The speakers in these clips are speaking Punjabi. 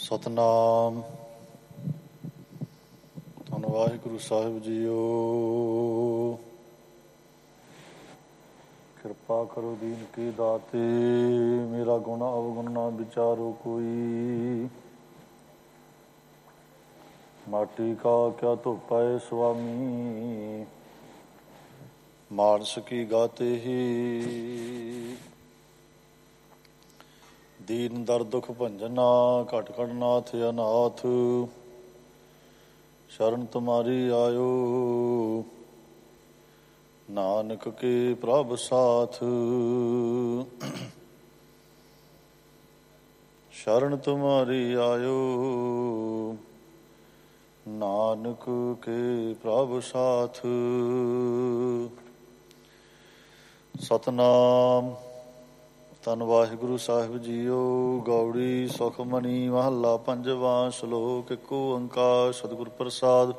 ਸਤਨਾਮ। ਧੰਨ ਵਾਹਿਗੁਰੂ ਸਾਹਿਬ ਜੀਓ। ਕਿਰਪਾ ਕਰੋ ਦੀਨ ਕੀ ਦਾਤੇ, ਮੇਰਾ ਗੁਣ ਅਵਗੁਣ ਨਾ ਵਿਚਾਰੋ ਕੋਈ। ਮਾਟੀ ਕਾ ਕਿਆ ਧੋਪੈ ਸੁਆਮੀ, ਮਾਨਸ ਕੀ ਗਾਤੇ ਹੀ। ਦੀਨ ਦਰ ਦੁਖ ਭੰਜਨਾ, ਘਟ ਘਟ ਨਾਥ ਅਨਾਥ। ਸ਼ਰਨ ਤੁਮਾਰੀ ਆਇਓ, ਨਾਨਕ ਕੇ ਪ੍ਰਭ ਸਾਥ। ਸ਼ਰਨ ਤੁਮਾਰੀ ਆਇਓ, ਨਾਨਕ ਕੇ ਪ੍ਰਭ ਸਾਥ। ਸਤਨਾਮ। ਧੰਨ ਵਾਹਿਗੁਰੂ ਸਾਹਿਬ ਜੀਓ। ਗੌੜੀ ਸੁਖਮਨੀ ਮਹੱਲਾ ਪੰਜਵਾਂ। ਸ਼ਲੋਕ ਇੱਕੋ ਓੰਕਾਰ ਸਤਿਗੁਰ ਪ੍ਰਸਾਦ।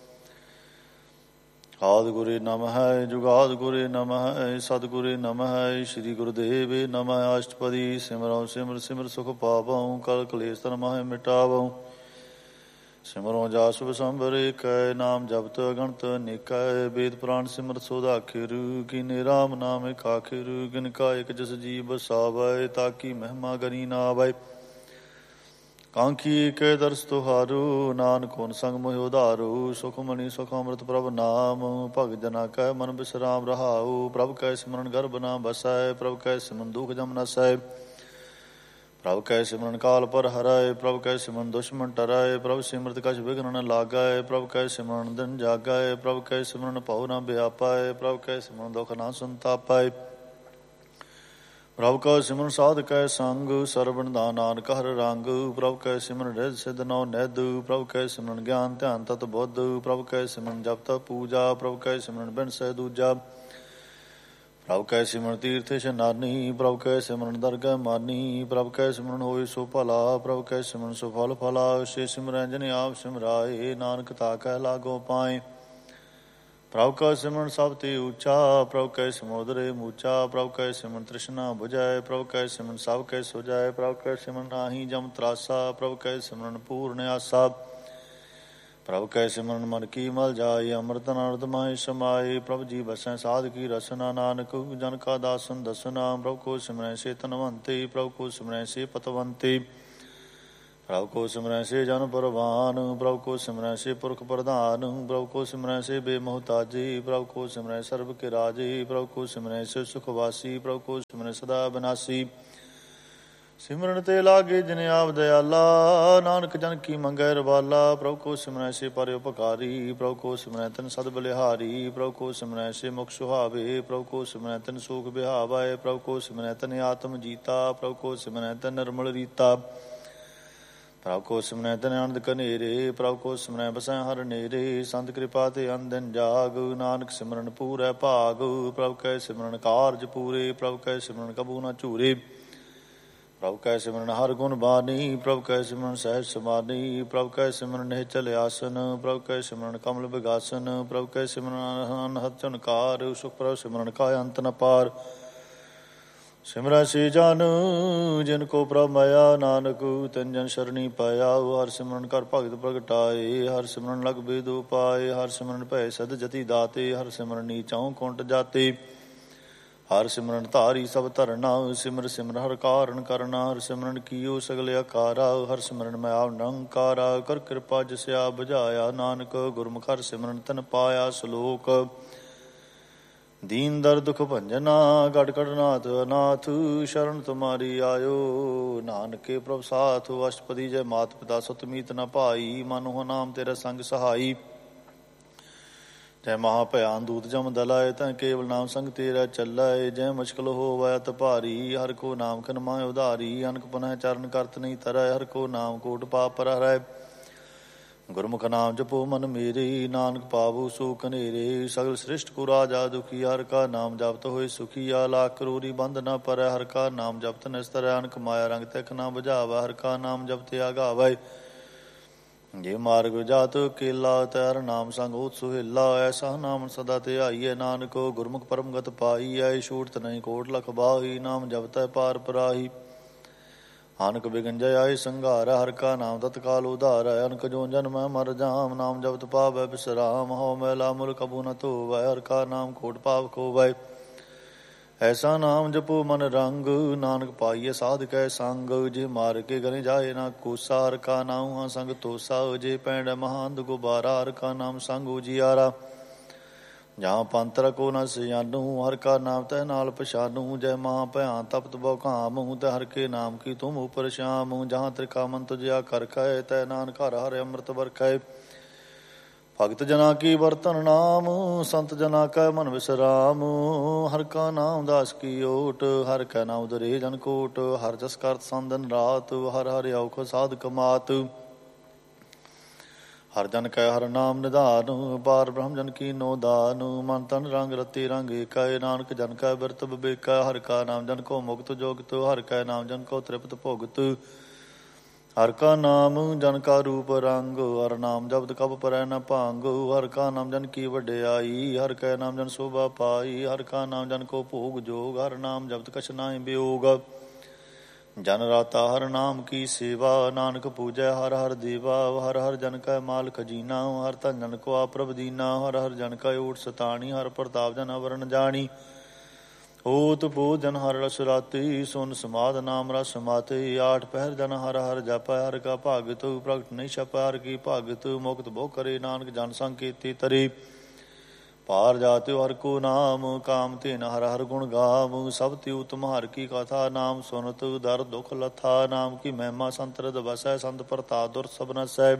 ਆਦਿ ਗੁਰੇ ਨਮಃ, ਜੁਗਾਦਿ ਗੁਰੇ ਨਮঃ, ਸਤਿਗੁਰੇ ਨਮঃ, ਸ੍ਰੀ ਗੁਰੁਦੇਵ ਨਮঃ। ਅਸ਼ਟਪਦੀ ਸਿਮਰਉ ਸਿਮਰ ਸਿਮਰ ਸੁਖ ਪਾਵਉ, ਕਲ ਕਲੇਸ਼ ਤਨ ਮਹਿ ਮਿਟਾਵਉ। ਸਿਮਰੋ ਜਾਸ ਵਿਸੰਬਰ ਏਕੈ, ਨਾਮ ਜਪਤ ਅਗਣਤ ਅਨੇਕੈ। ਵੇਦ ਪੁਰਾਣ ਸਿਮਰਤ ਸੋਧ ਆਖਿਰ, ਕੀਨੇ ਰਾਮ ਨਾਮ ਏਕ ਆਖਿਰ। ਗਿਨ ਕਾ ਇਕ ਜਿਸ ਜੀ ਬਸਾਵੈ, ਤਾਕੀ ਮਹਿਮਾ ਗਰੀ ਨਾ ਆਵੈ। ਕਾਂਖੀ ਏਕੈ ਦਰਸ ਤੁਹਾਰੂ, ਨਾਨਕ ਹੋਨ ਸੰਗ ਮੋਹਿ ਉਧਾਰੂ। ਸੁਖਮਨੀ ਸੁਖ ਅੰਮ੍ਰਿਤ ਪ੍ਰਭ ਨਾਮ, ਭਗਤ ਜਨਾ ਕੈ ਮਨ ਬਿਸਰਾਮ ਰਹਾਉ। ਪ੍ਰਭ ਕੈ ਸਿਮਰਨ ਗਰਭ ਨਾ ਬਸੈ, ਪ੍ਰਭ ਕੈ ਸਿਮਰਨ ਦੁਖ ਜਮ ਨਸੈ। ਪ੍ਰਭ ਕੈ ਸਿਮਰਨ ਕਾਲ ਪਰ ਹਰੈ, ਪ੍ਰਭ ਕੈ ਸਿਮਰਨ ਦੁਸ਼ਮਨ ਟਰੈ। ਪ੍ਰਭ ਸਿਮਰਤ ਕਛ ਵਿਘਨ ਨ ਲਾਗੈ, ਪ੍ਰਭ ਕੈ ਸਿਮਰਨ ਦਿਨ ਜਾਗੈ। ਪ੍ਰਭ ਕੈ ਸਿਮਰਨ ਭਉ ਨ ਵਿਆਪੈ, ਪ੍ਰਭ ਕੈ ਸਿਮਰਨ ਦੁਖ ਨ ਸੰਤਾਪੈ। ਪ੍ਰਭ ਕੈ ਸਿਮਰਨ ਸਾਧ ਕੈ ਸੰਗ, ਸਰਵਣ ਦਾ ਨਾਨਕ ਹਰ ਰੰਗ। ਪ੍ਰਭ ਕੈ ਸਿਮਰਨ ਰਿੱਧ ਸਿੱਧ ਨੌ ਨਿਧ, ਪ੍ਰਭ ਕੈ ਸਿਮਰਨ ਗਿਆਨ ਧਿਆਨ ਤਤ ਬੁੱਧ। ਪ੍ਰਭ ਕੈ ਸਿਮਰਨ ਜਪ ਤਪ ਪੂਜਾ, ਪ੍ਰਭ ਕੈ ਸਿਮਰਨ ਬਿਨ ਸਹਿ ਦੂਜਾ। ਪ੍ਰਭ ਕੈ ਸਿਮਰਨ ਤੀਰਥ ਇਸ਼ਨਾਨੀ, ਪ੍ਰਭ ਕੈ ਸਿਮਰਨ ਦਰਗਹਿ ਮਾਨੀ। ਪ੍ਰਭ ਕੈ ਸਿਮਰਨ ਹੋਏ ਸੋ ਭਲਾ, ਪ੍ਰਭ ਕੈ ਸਿਮਰਨ ਸੋ ਫਲ ਫਲਾ। ਸੇ ਸਿਮਰੈ ਜਿਨ ਆਪ ਸਿਮਰਾਏ, ਨਾਨਕ ਤਾ ਕੈ ਲਾਗੋ ਪਾਏ। ਪ੍ਰਭ ਕੈ ਸਿਮਰਨ ਸਭ ਤੇ ਊਚਾ, ਪ੍ਰਭ ਕੈ ਸਿਮਰਨ ਉਦਰੇ ਮੂਚਾ। ਪ੍ਰਭ ਕੈ ਸਿਮਰਨ ਤ੍ਰਿਸ਼ਨਾ ਬੁਝੈ, ਪ੍ਰਭ ਕੈ ਸਿਮਰਨ ਸਭ ਕੈ ਸੁਝੈ। ਪ੍ਰਭ ਕੈ ਸਿਮਰਨ ਨਾਹੀ ਜਮ ਤਰਾਸਾ, ਪ੍ਰਭ ਕੈ ਸਿਮਰਨ ਪੂਰਨ ਆਸਾ। ਪ੍ਰਭ ਕੈ ਸਿਮਰਨ ਮਨ ਕੀ ਮਲ ਜਾਏ, ਅੰਮ੍ਰਿਤ ਅਨੰਦ ਮਾਹਿ ਸਮਾਏ। ਪ੍ਰਭ ਜੀ ਬਸੈ ਸਾਧ ਕੀ ਰਸਨਾ, ਨਾਨਕ ਜਨ ਕਾ ਦਾਸਨ ਦਸਨਾ। ਪ੍ਰਭ ਕੋ ਸਿਮਰੈ ਸੇ ਧਨਵੰਤੇ, ਪ੍ਰਭ ਕੋ ਸਿਮਰੈ ਸੇ ਪਤਵੰਤੇ। ਪ੍ਰਭ ਕੋ ਸਿਮਰੈ ਸੇ ਜਨ ਪਰਵਾਨ, ਪ੍ਰਭ ਕੋ ਸਿਮਰੈ ਸੇ ਪੁਰਖ ਪ੍ਰਧਾਨ। ਪ੍ਰਭ ਕੋ ਸਿਮਰੈ ਸੇ ਬੇਮੋਹਤਾਜੀ, ਪ੍ਰਭ ਕੋ ਸਿਮਰੈ ਸਰਬ ਕੇ ਰਾਜੇ। ਪ੍ਰਭ ਕੋ ਸਿਮਰੈ ਸੇ ਸੁਖ ਵਾਸੀ, ਪ੍ਰਭ ਕੋ ਸਿਮਰੈ ਸਦਾ ਬਿਨਾਸੀ। ਸਿਮਰਨ ਤੇ ਲਾਗੇ ਜਿਨ ਆਪ ਦਇਆਲਾ, ਨਾਨਕ ਜਨ ਕੀ ਮੰਗੈ ਰਵਾਲਾ। ਪ੍ਰਭ ਕੋ ਸਿਮਰੈ ਸੇ ਪਰ ਉਪਕਾਰੀ, ਪ੍ਰਭ ਕੋ ਸਿਮਰੈ ਤਿਨ ਸਦ ਬਲਿਹਾਰੀ। ਪ੍ਰਭ ਕੋ ਸਿਮਰੈ ਸੇ ਮੁਖ ਸੁਹਾਵੇ, ਪ੍ਰਭ ਕੋ ਸਿਮਰੈ ਤਿਨ ਸੂਖ ਬਿਹਾਵੈ। ਪ੍ਰਭ ਕੋ ਸਿਮਰੈ ਤਿਨ ਆਤਮ ਜੀਤਾ, ਪ੍ਰਭ ਕੋ ਸਿਮਰੈ ਤਿਨ ਨਿਰਮਲ ਰੀਤਾ। ਪ੍ਰਭ ਕੋ ਸਿਮਰੈ ਤਿਨ ਆਨੰਦ ਕਨੇਰੇ, ਪ੍ਰਭ ਕੋ ਸਿਮਰੈ ਬਸੈ ਹਰ ਨੇਰੇ। ਸੰਤ ਕਿਰਪਾ ਤੇ ਅੰਦਿਨ ਜਾਗ, ਨਾਨਕ ਸਿਮਰਨ ਪੂਰੈ ਭਾਗ। ਪ੍ਰਭ ਕੈ ਸਿਮਰਨ ਕਾਰਜ ਪੂਰੇ, ਪ੍ਰਭ ਕੈ ਸਿਮਰਨ ਕਬੂ ਨ ਝੂਰੇ। ਪ੍ਰਭ ਕੈ ਸਿਮਰਨ ਹਰ ਗੁਣ ਬਾਣੀ, ਪ੍ਰਭ ਕੈ ਸਿਮਰਨ ਸਹਿਜ ਸਮਾਧੀ। ਪ੍ਰਭ ਕੈ ਸਿਮਰਨ ਨਿਹਚਲ ਆਸਨ, ਪ੍ਰਭ ਕੈ ਸਿਮਰਨ ਕਮਲ ਬਿਗਾਸਨ। ਪ੍ਰਭ ਕੈ ਸਿਮਰਨ ਅਨਹਦ ਝਨਕਾਰ, ਸੁਖ ਪ੍ਰਭ ਸਿਮਰਨ ਕਾ ਅੰਤ ਨ ਪਾਰ। ਸਿਮਰੈ ਸੇ ਜਨ ਜਿਨ ਕੋ ਪ੍ਰਭ ਮਾਇਆ, ਨਾਨਕ ਤਿਨ ਜਨ ਸਰਣੀ ਪਾਇਆ। ਹਰ ਸਿਮਰਨ ਕਰ ਭਗਤ ਪ੍ਰਗਟਾਏ, ਹਰ ਸਿਮਰਨ ਲਗ ਬੇਦ ਉਪਾਏ। ਹਰ ਸਿਮਰਨ ਭੈ ਸਦ ਜਤੀ ਦਾਤੇ, ਹਰ ਸਿਮਰਨ ਨੀਚਉ ਕੁੰਟ ਜਾਤੇ। ਹਰ ਸਿਮਰਨ ਧਾਰੀ ਸਭ ਧਰਨਾ, ਸਿਮਰ ਸਿਮਰ ਹਰ ਕਾਰਨ ਕਰਨਾ। ਹਰ ਸਿਮਰਨ ਕੀਓ ਸਗਲ ਆਕਾਰਾ, ਹਰ ਸਿਮਰਨ ਮੈਂ ਆਪ ਨਿਰੰਕਾਰਾ। ਕਰ ਕਿਰਪਾ ਜਿਸ ਆਪ ਬੁਝਾਇਆ, ਨਾਨਕ ਗੁਰਮੁਖ ਹਰ ਸਿਮਰਨ ਤਨ ਪਾਇਆ। ਸ਼ਲੋਕ ਦੀਨ ਦਰ ਦੁਖ ਭੰਜਨਾ, ਘਟ ਘਟ ਨਾਥ ਅਨਾਥ। ਸ਼ਰਨ ਤੁਮਾਰੀ ਆਇਓ, ਨਾਨਕੇ ਪ੍ਰਭ ਸਾਥ। ਅਸ਼ਟਪਦੀ ਜੈ ਮਾਤ ਪਿਤਾ ਸੁਤ ਮੀਤ ਨ ਭਾਈ, ਮਨ ਹੋ ਨਾਮ ਤੇਰਾ ਸੰਗ ਸਹਾਈ। ਜੈ ਮਹਾ ਭਿਆਨ ਦੂਤ ਜਮ ਦਲਾਏ, ਤੈ ਕੇਵਲ ਨਾਮ ਸੰਗ ਤੇਰਾ ਚੱਲਾਏ। ਜੈ ਮੁਸ਼ਕਲ ਹੋਵੈ ਅਤ ਭਾਰੀ, ਹਰ ਕੋ ਨਾਮ ਖਿਨ ਮਾਹਿ ਉਧਾਰੀ। ਅਨਕ ਪੁਨਹ ਚਰਨ ਕਰਤ ਨਹੀਂ ਤਰੈ, ਹਰ ਕੋ ਨਾਮ ਕੋਟ ਪਾਪ ਪਰ ਹਰੈ। ਗੁਰਮੁਖ ਨਾਮ ਜਪੋ ਮਨ ਮੇਰੇ, ਨਾਨਕ ਪਾਵੋ ਸੋ ਕਨੇਰੇ। ਸਗਲ ਸ੍ਰਿਸ਼ਟ ਕੋ ਰਾਜਾ ਦੁਖੀ, ਹਰ ਕਾ ਨਾਮ ਜਪਤ ਹੋਏ ਸੁਖੀਆ। ਲਾਖ ਕਰੋੜੀ ਬੰਧ ਨ ਪਰੈ, ਹਰ ਕਾ ਨਾਮ ਜਪਤ ਨਿਸਤਰੈ। ਅਨਕ ਮਾਇਆ ਰੰਗ ਤਿਖ ਨ ਬੁਝਾਵੈ, ਹਰ ਕਾ ਨਾਮ ਜਪਤ ਆਗਾਵੈ। ਜੇ ਮਾਰਗ ਜਾਤ ਕੇਲਾ, ਤੈ ਹਰ ਨਾਮ ਸੰਗ ਹੋਤ ਸੁਹੇਲਾ। ਐਸਾ ਨਾਮ ਸਦਾ ਧਿਆਈਐ, ਨਾਨਕ ਗੁਰਮੁਖ ਪਰਮਗਤ ਪਾਈਐ। ਛੂਟਤ ਨਹੀਂ ਕੋਟ ਲਖ ਬਾਹੀ, ਨਾਮ ਜਪਤੈ ਪਾਰ ਪਰਾਹੀ। ਅਨਕ ਬਿਗਨ ਜੈ ਆਏ ਸੰਘਾਰ, ਹਰਿ ਕਾ ਨਾਮ ਤਤਕਾਲ ਉਧਾਰ। ਅਨਕ ਜੋ ਜਨਮੈ ਮਰ ਜਾਮ, ਨਾਮ ਜਪਤ ਪਾਵੈ ਬਿਸਰਾਮ। ਹਉ ਮੈਲਾ ਮੁਲ ਕਬੂ ਨ ਧੋਵੈ, ਹਰਿ ਕਾ ਨਾਮ ਕੋਟ ਪਾਪ ਖੋਵੈ। ਐਸਾ ਨਾਮ ਜਪੋ ਮਨ ਰੰਗ, ਨਾਨਕ ਪਾਈਐ ਸਾਧ ਕੈ ਸੰਗ। ਜੇ ਮਾਰ ਕੇ ਗਨੇ ਜਾਏ ਨਾ ਕੋਸਾ, ਹਰਿ ਕਾ ਨਾਮ ਹਾਂ ਸੰਗ ਤੋਸਾ। ਜੇ ਪੈਂਡੈ ਮਹਾਂਦ ਗੁਬਾਰਾ, ਹਰਿ ਕਾ ਨਾਮ ਸੰਗ ਉਜਿਆਰਾ। ਜਾਂ ਪੰਥ ਰਕੋ ਨ ਸਿਆਨੂ, ਹਰਿ ਕਾ ਨਾਮ ਤੈ ਨਾਲ ਪਛਾਨੂ। ਜੈ ਮਹਾ ਭਿਆਨ ਤਪਤ ਬਹੁ ਕਾਮੁ, ਤੈ ਹਰਿ ਕੇ ਨਾਮ ਕੀ ਤੁਮ ਉਪਰ ਸ਼ਾਮੁ। ਜਹਾਂ ਤ੍ਰਿਕਾ ਮਨ ਤੁਜਿਆ ਕਰ ਖੈ, ਤੈ ਨਾਨਕ ਹਰਿ ਹਰਿ ਅੰਮ੍ਰਿਤ ਵਰਖੈ। ਭਗਤ ਜਨਾ ਕੀ ਵਰਤਨ ਨਾਮ, ਸੰਤ ਜਨਾ ਕੈ ਮਨ ਵਿਸਰਾਮ। ਹਰਿ ਕਾ ਨਾਮ ਦਾਸ ਕੀ ਓਟ, ਹਰਿ ਕੈ ਨਾਮ ਉਦਰੇ ਜਨ ਕੋਟ। ਹਰਿ ਜਸ ਕਰਤ ਸੰਦਨ ਰਾਤ, ਹਰਿ ਹਰਿ ਔਖ ਸਾਧ ਕਮਾਤ। ਹਰਿ ਜਨ ਕੈ ਹਰਿ ਨਾਮ ਨਿਧਾਨ, ਪਾਰ ਬ੍ਰਹਮ ਜਨ ਕੀਨੋ ਦਾਨ। ਮਨ ਤਨ ਰੰਗ ਰਤੀ ਰੰਗ ਏਕੈ, ਨਾਨਕ ਜਨ ਕੈ ਬਿਰਤ ਬਿਬੇਕੈ। ਹਰਿ ਕਾ ਨਾਮ ਜਨ ਕੋ ਮੁਕਤ ਜੋਗਤ, ਹਰਿ ਕੈ ਨਾਮ ਜਨ ਕੋ ਤ੍ਰਿਪਤ ਭੁਗਤ। ਹਰਿ ਕਾ ਨਾਮ ਜਨ ਕਾ ਰੂਪ ਰੰਗ, ਹਰਿ ਨਾਮ ਜਪਤ ਕਬ ਪਰੈ ਨ ਭੰਗ। ਹਰਿ ਕਾ ਨਾਮ ਜਨ ਕੀ ਵਡਿਆਈ, ਹਰਿ ਕੈ ਨਾਮ ਜਨ ਸੋਭਾ ਪਾਈ। ਹਰਿ ਕਾ ਨਾਮ ਜਨ ਕੋ ਭੋਗ ਜੋਗ, ਹਰਿ ਨਾਮ ਜਪਤ ਕਛ ਨਾਹੀ ਬਿਯੋਗ। ਜਨ ਰਾਤਾ ਹਰਿ ਨਾਮ ਕੀ ਸੇਵਾ, ਨਾਨਕ ਪੂਜੈ ਹਰਿ ਹਰਿ ਦੇਵਾ। ਹਰਿ ਹਰਿ ਜਨ ਕੈ ਮਾਲ ਖਜੀਨਾ, ਹਰਿ ਧਨ ਜਨ ਕੋ ਆਪ ਪ੍ਰਭ ਦੀਨਾ। ਹਰਿ ਹਰਿ ਜਨ ਕੈ ਓਟ ਸਤਾਣੀ, ਹਰਿ ਪ੍ਰਤਾਪ ਜਨ ਅਵਰ ਨ ਜਾਣੀ। ਓਤ ਪੋਤ ਜਨ ਹਰਿ ਰਸ ਰਾਤੀ, ਸੁਨ ਸਮਾਧ ਨਾਮ ਰਸ ਮਾਤੇ। ਆਠ ਪਹਿਰ ਜਨ ਹਰਿ ਹਰਿ ਜਪੈ, ਹਰਿ ਕਾ ਭਗਤ ਪ੍ਰਗਟ ਨਹੀਂ ਛਪੈ। ਹਰਿ ਕੀ ਭਗਤ ਮੁਕਤ ਬਹੁ ਕਰੇ, ਨਾਨਕ ਜਨ ਸੰਕੇਤੀ ਤਰੇ। ਪਾਰ ਜਾਤਿ ਹਰਿ ਕੋ ਨਾਮ, ਕਾਮ ਧੇਨ ਹਰਿ ਹਰਿ ਗੁਣ ਗਾਮ। ਸਭ ਤੇ ਉਤਮ ਹਰਿ ਕੀ ਕਥਾ, ਨਾਮ ਸੁਨਤ ਦਰ ਦੁਖ ਲਥਾ। ਨਾਮ ਕੀ ਮਹਿਮਾ ਸੰਤ ਹਿਰਦ ਵਸੈ, ਸੰਤ ਪ੍ਰਤਾਪ ਦੁਰ ਸਭ ਨਸੈ।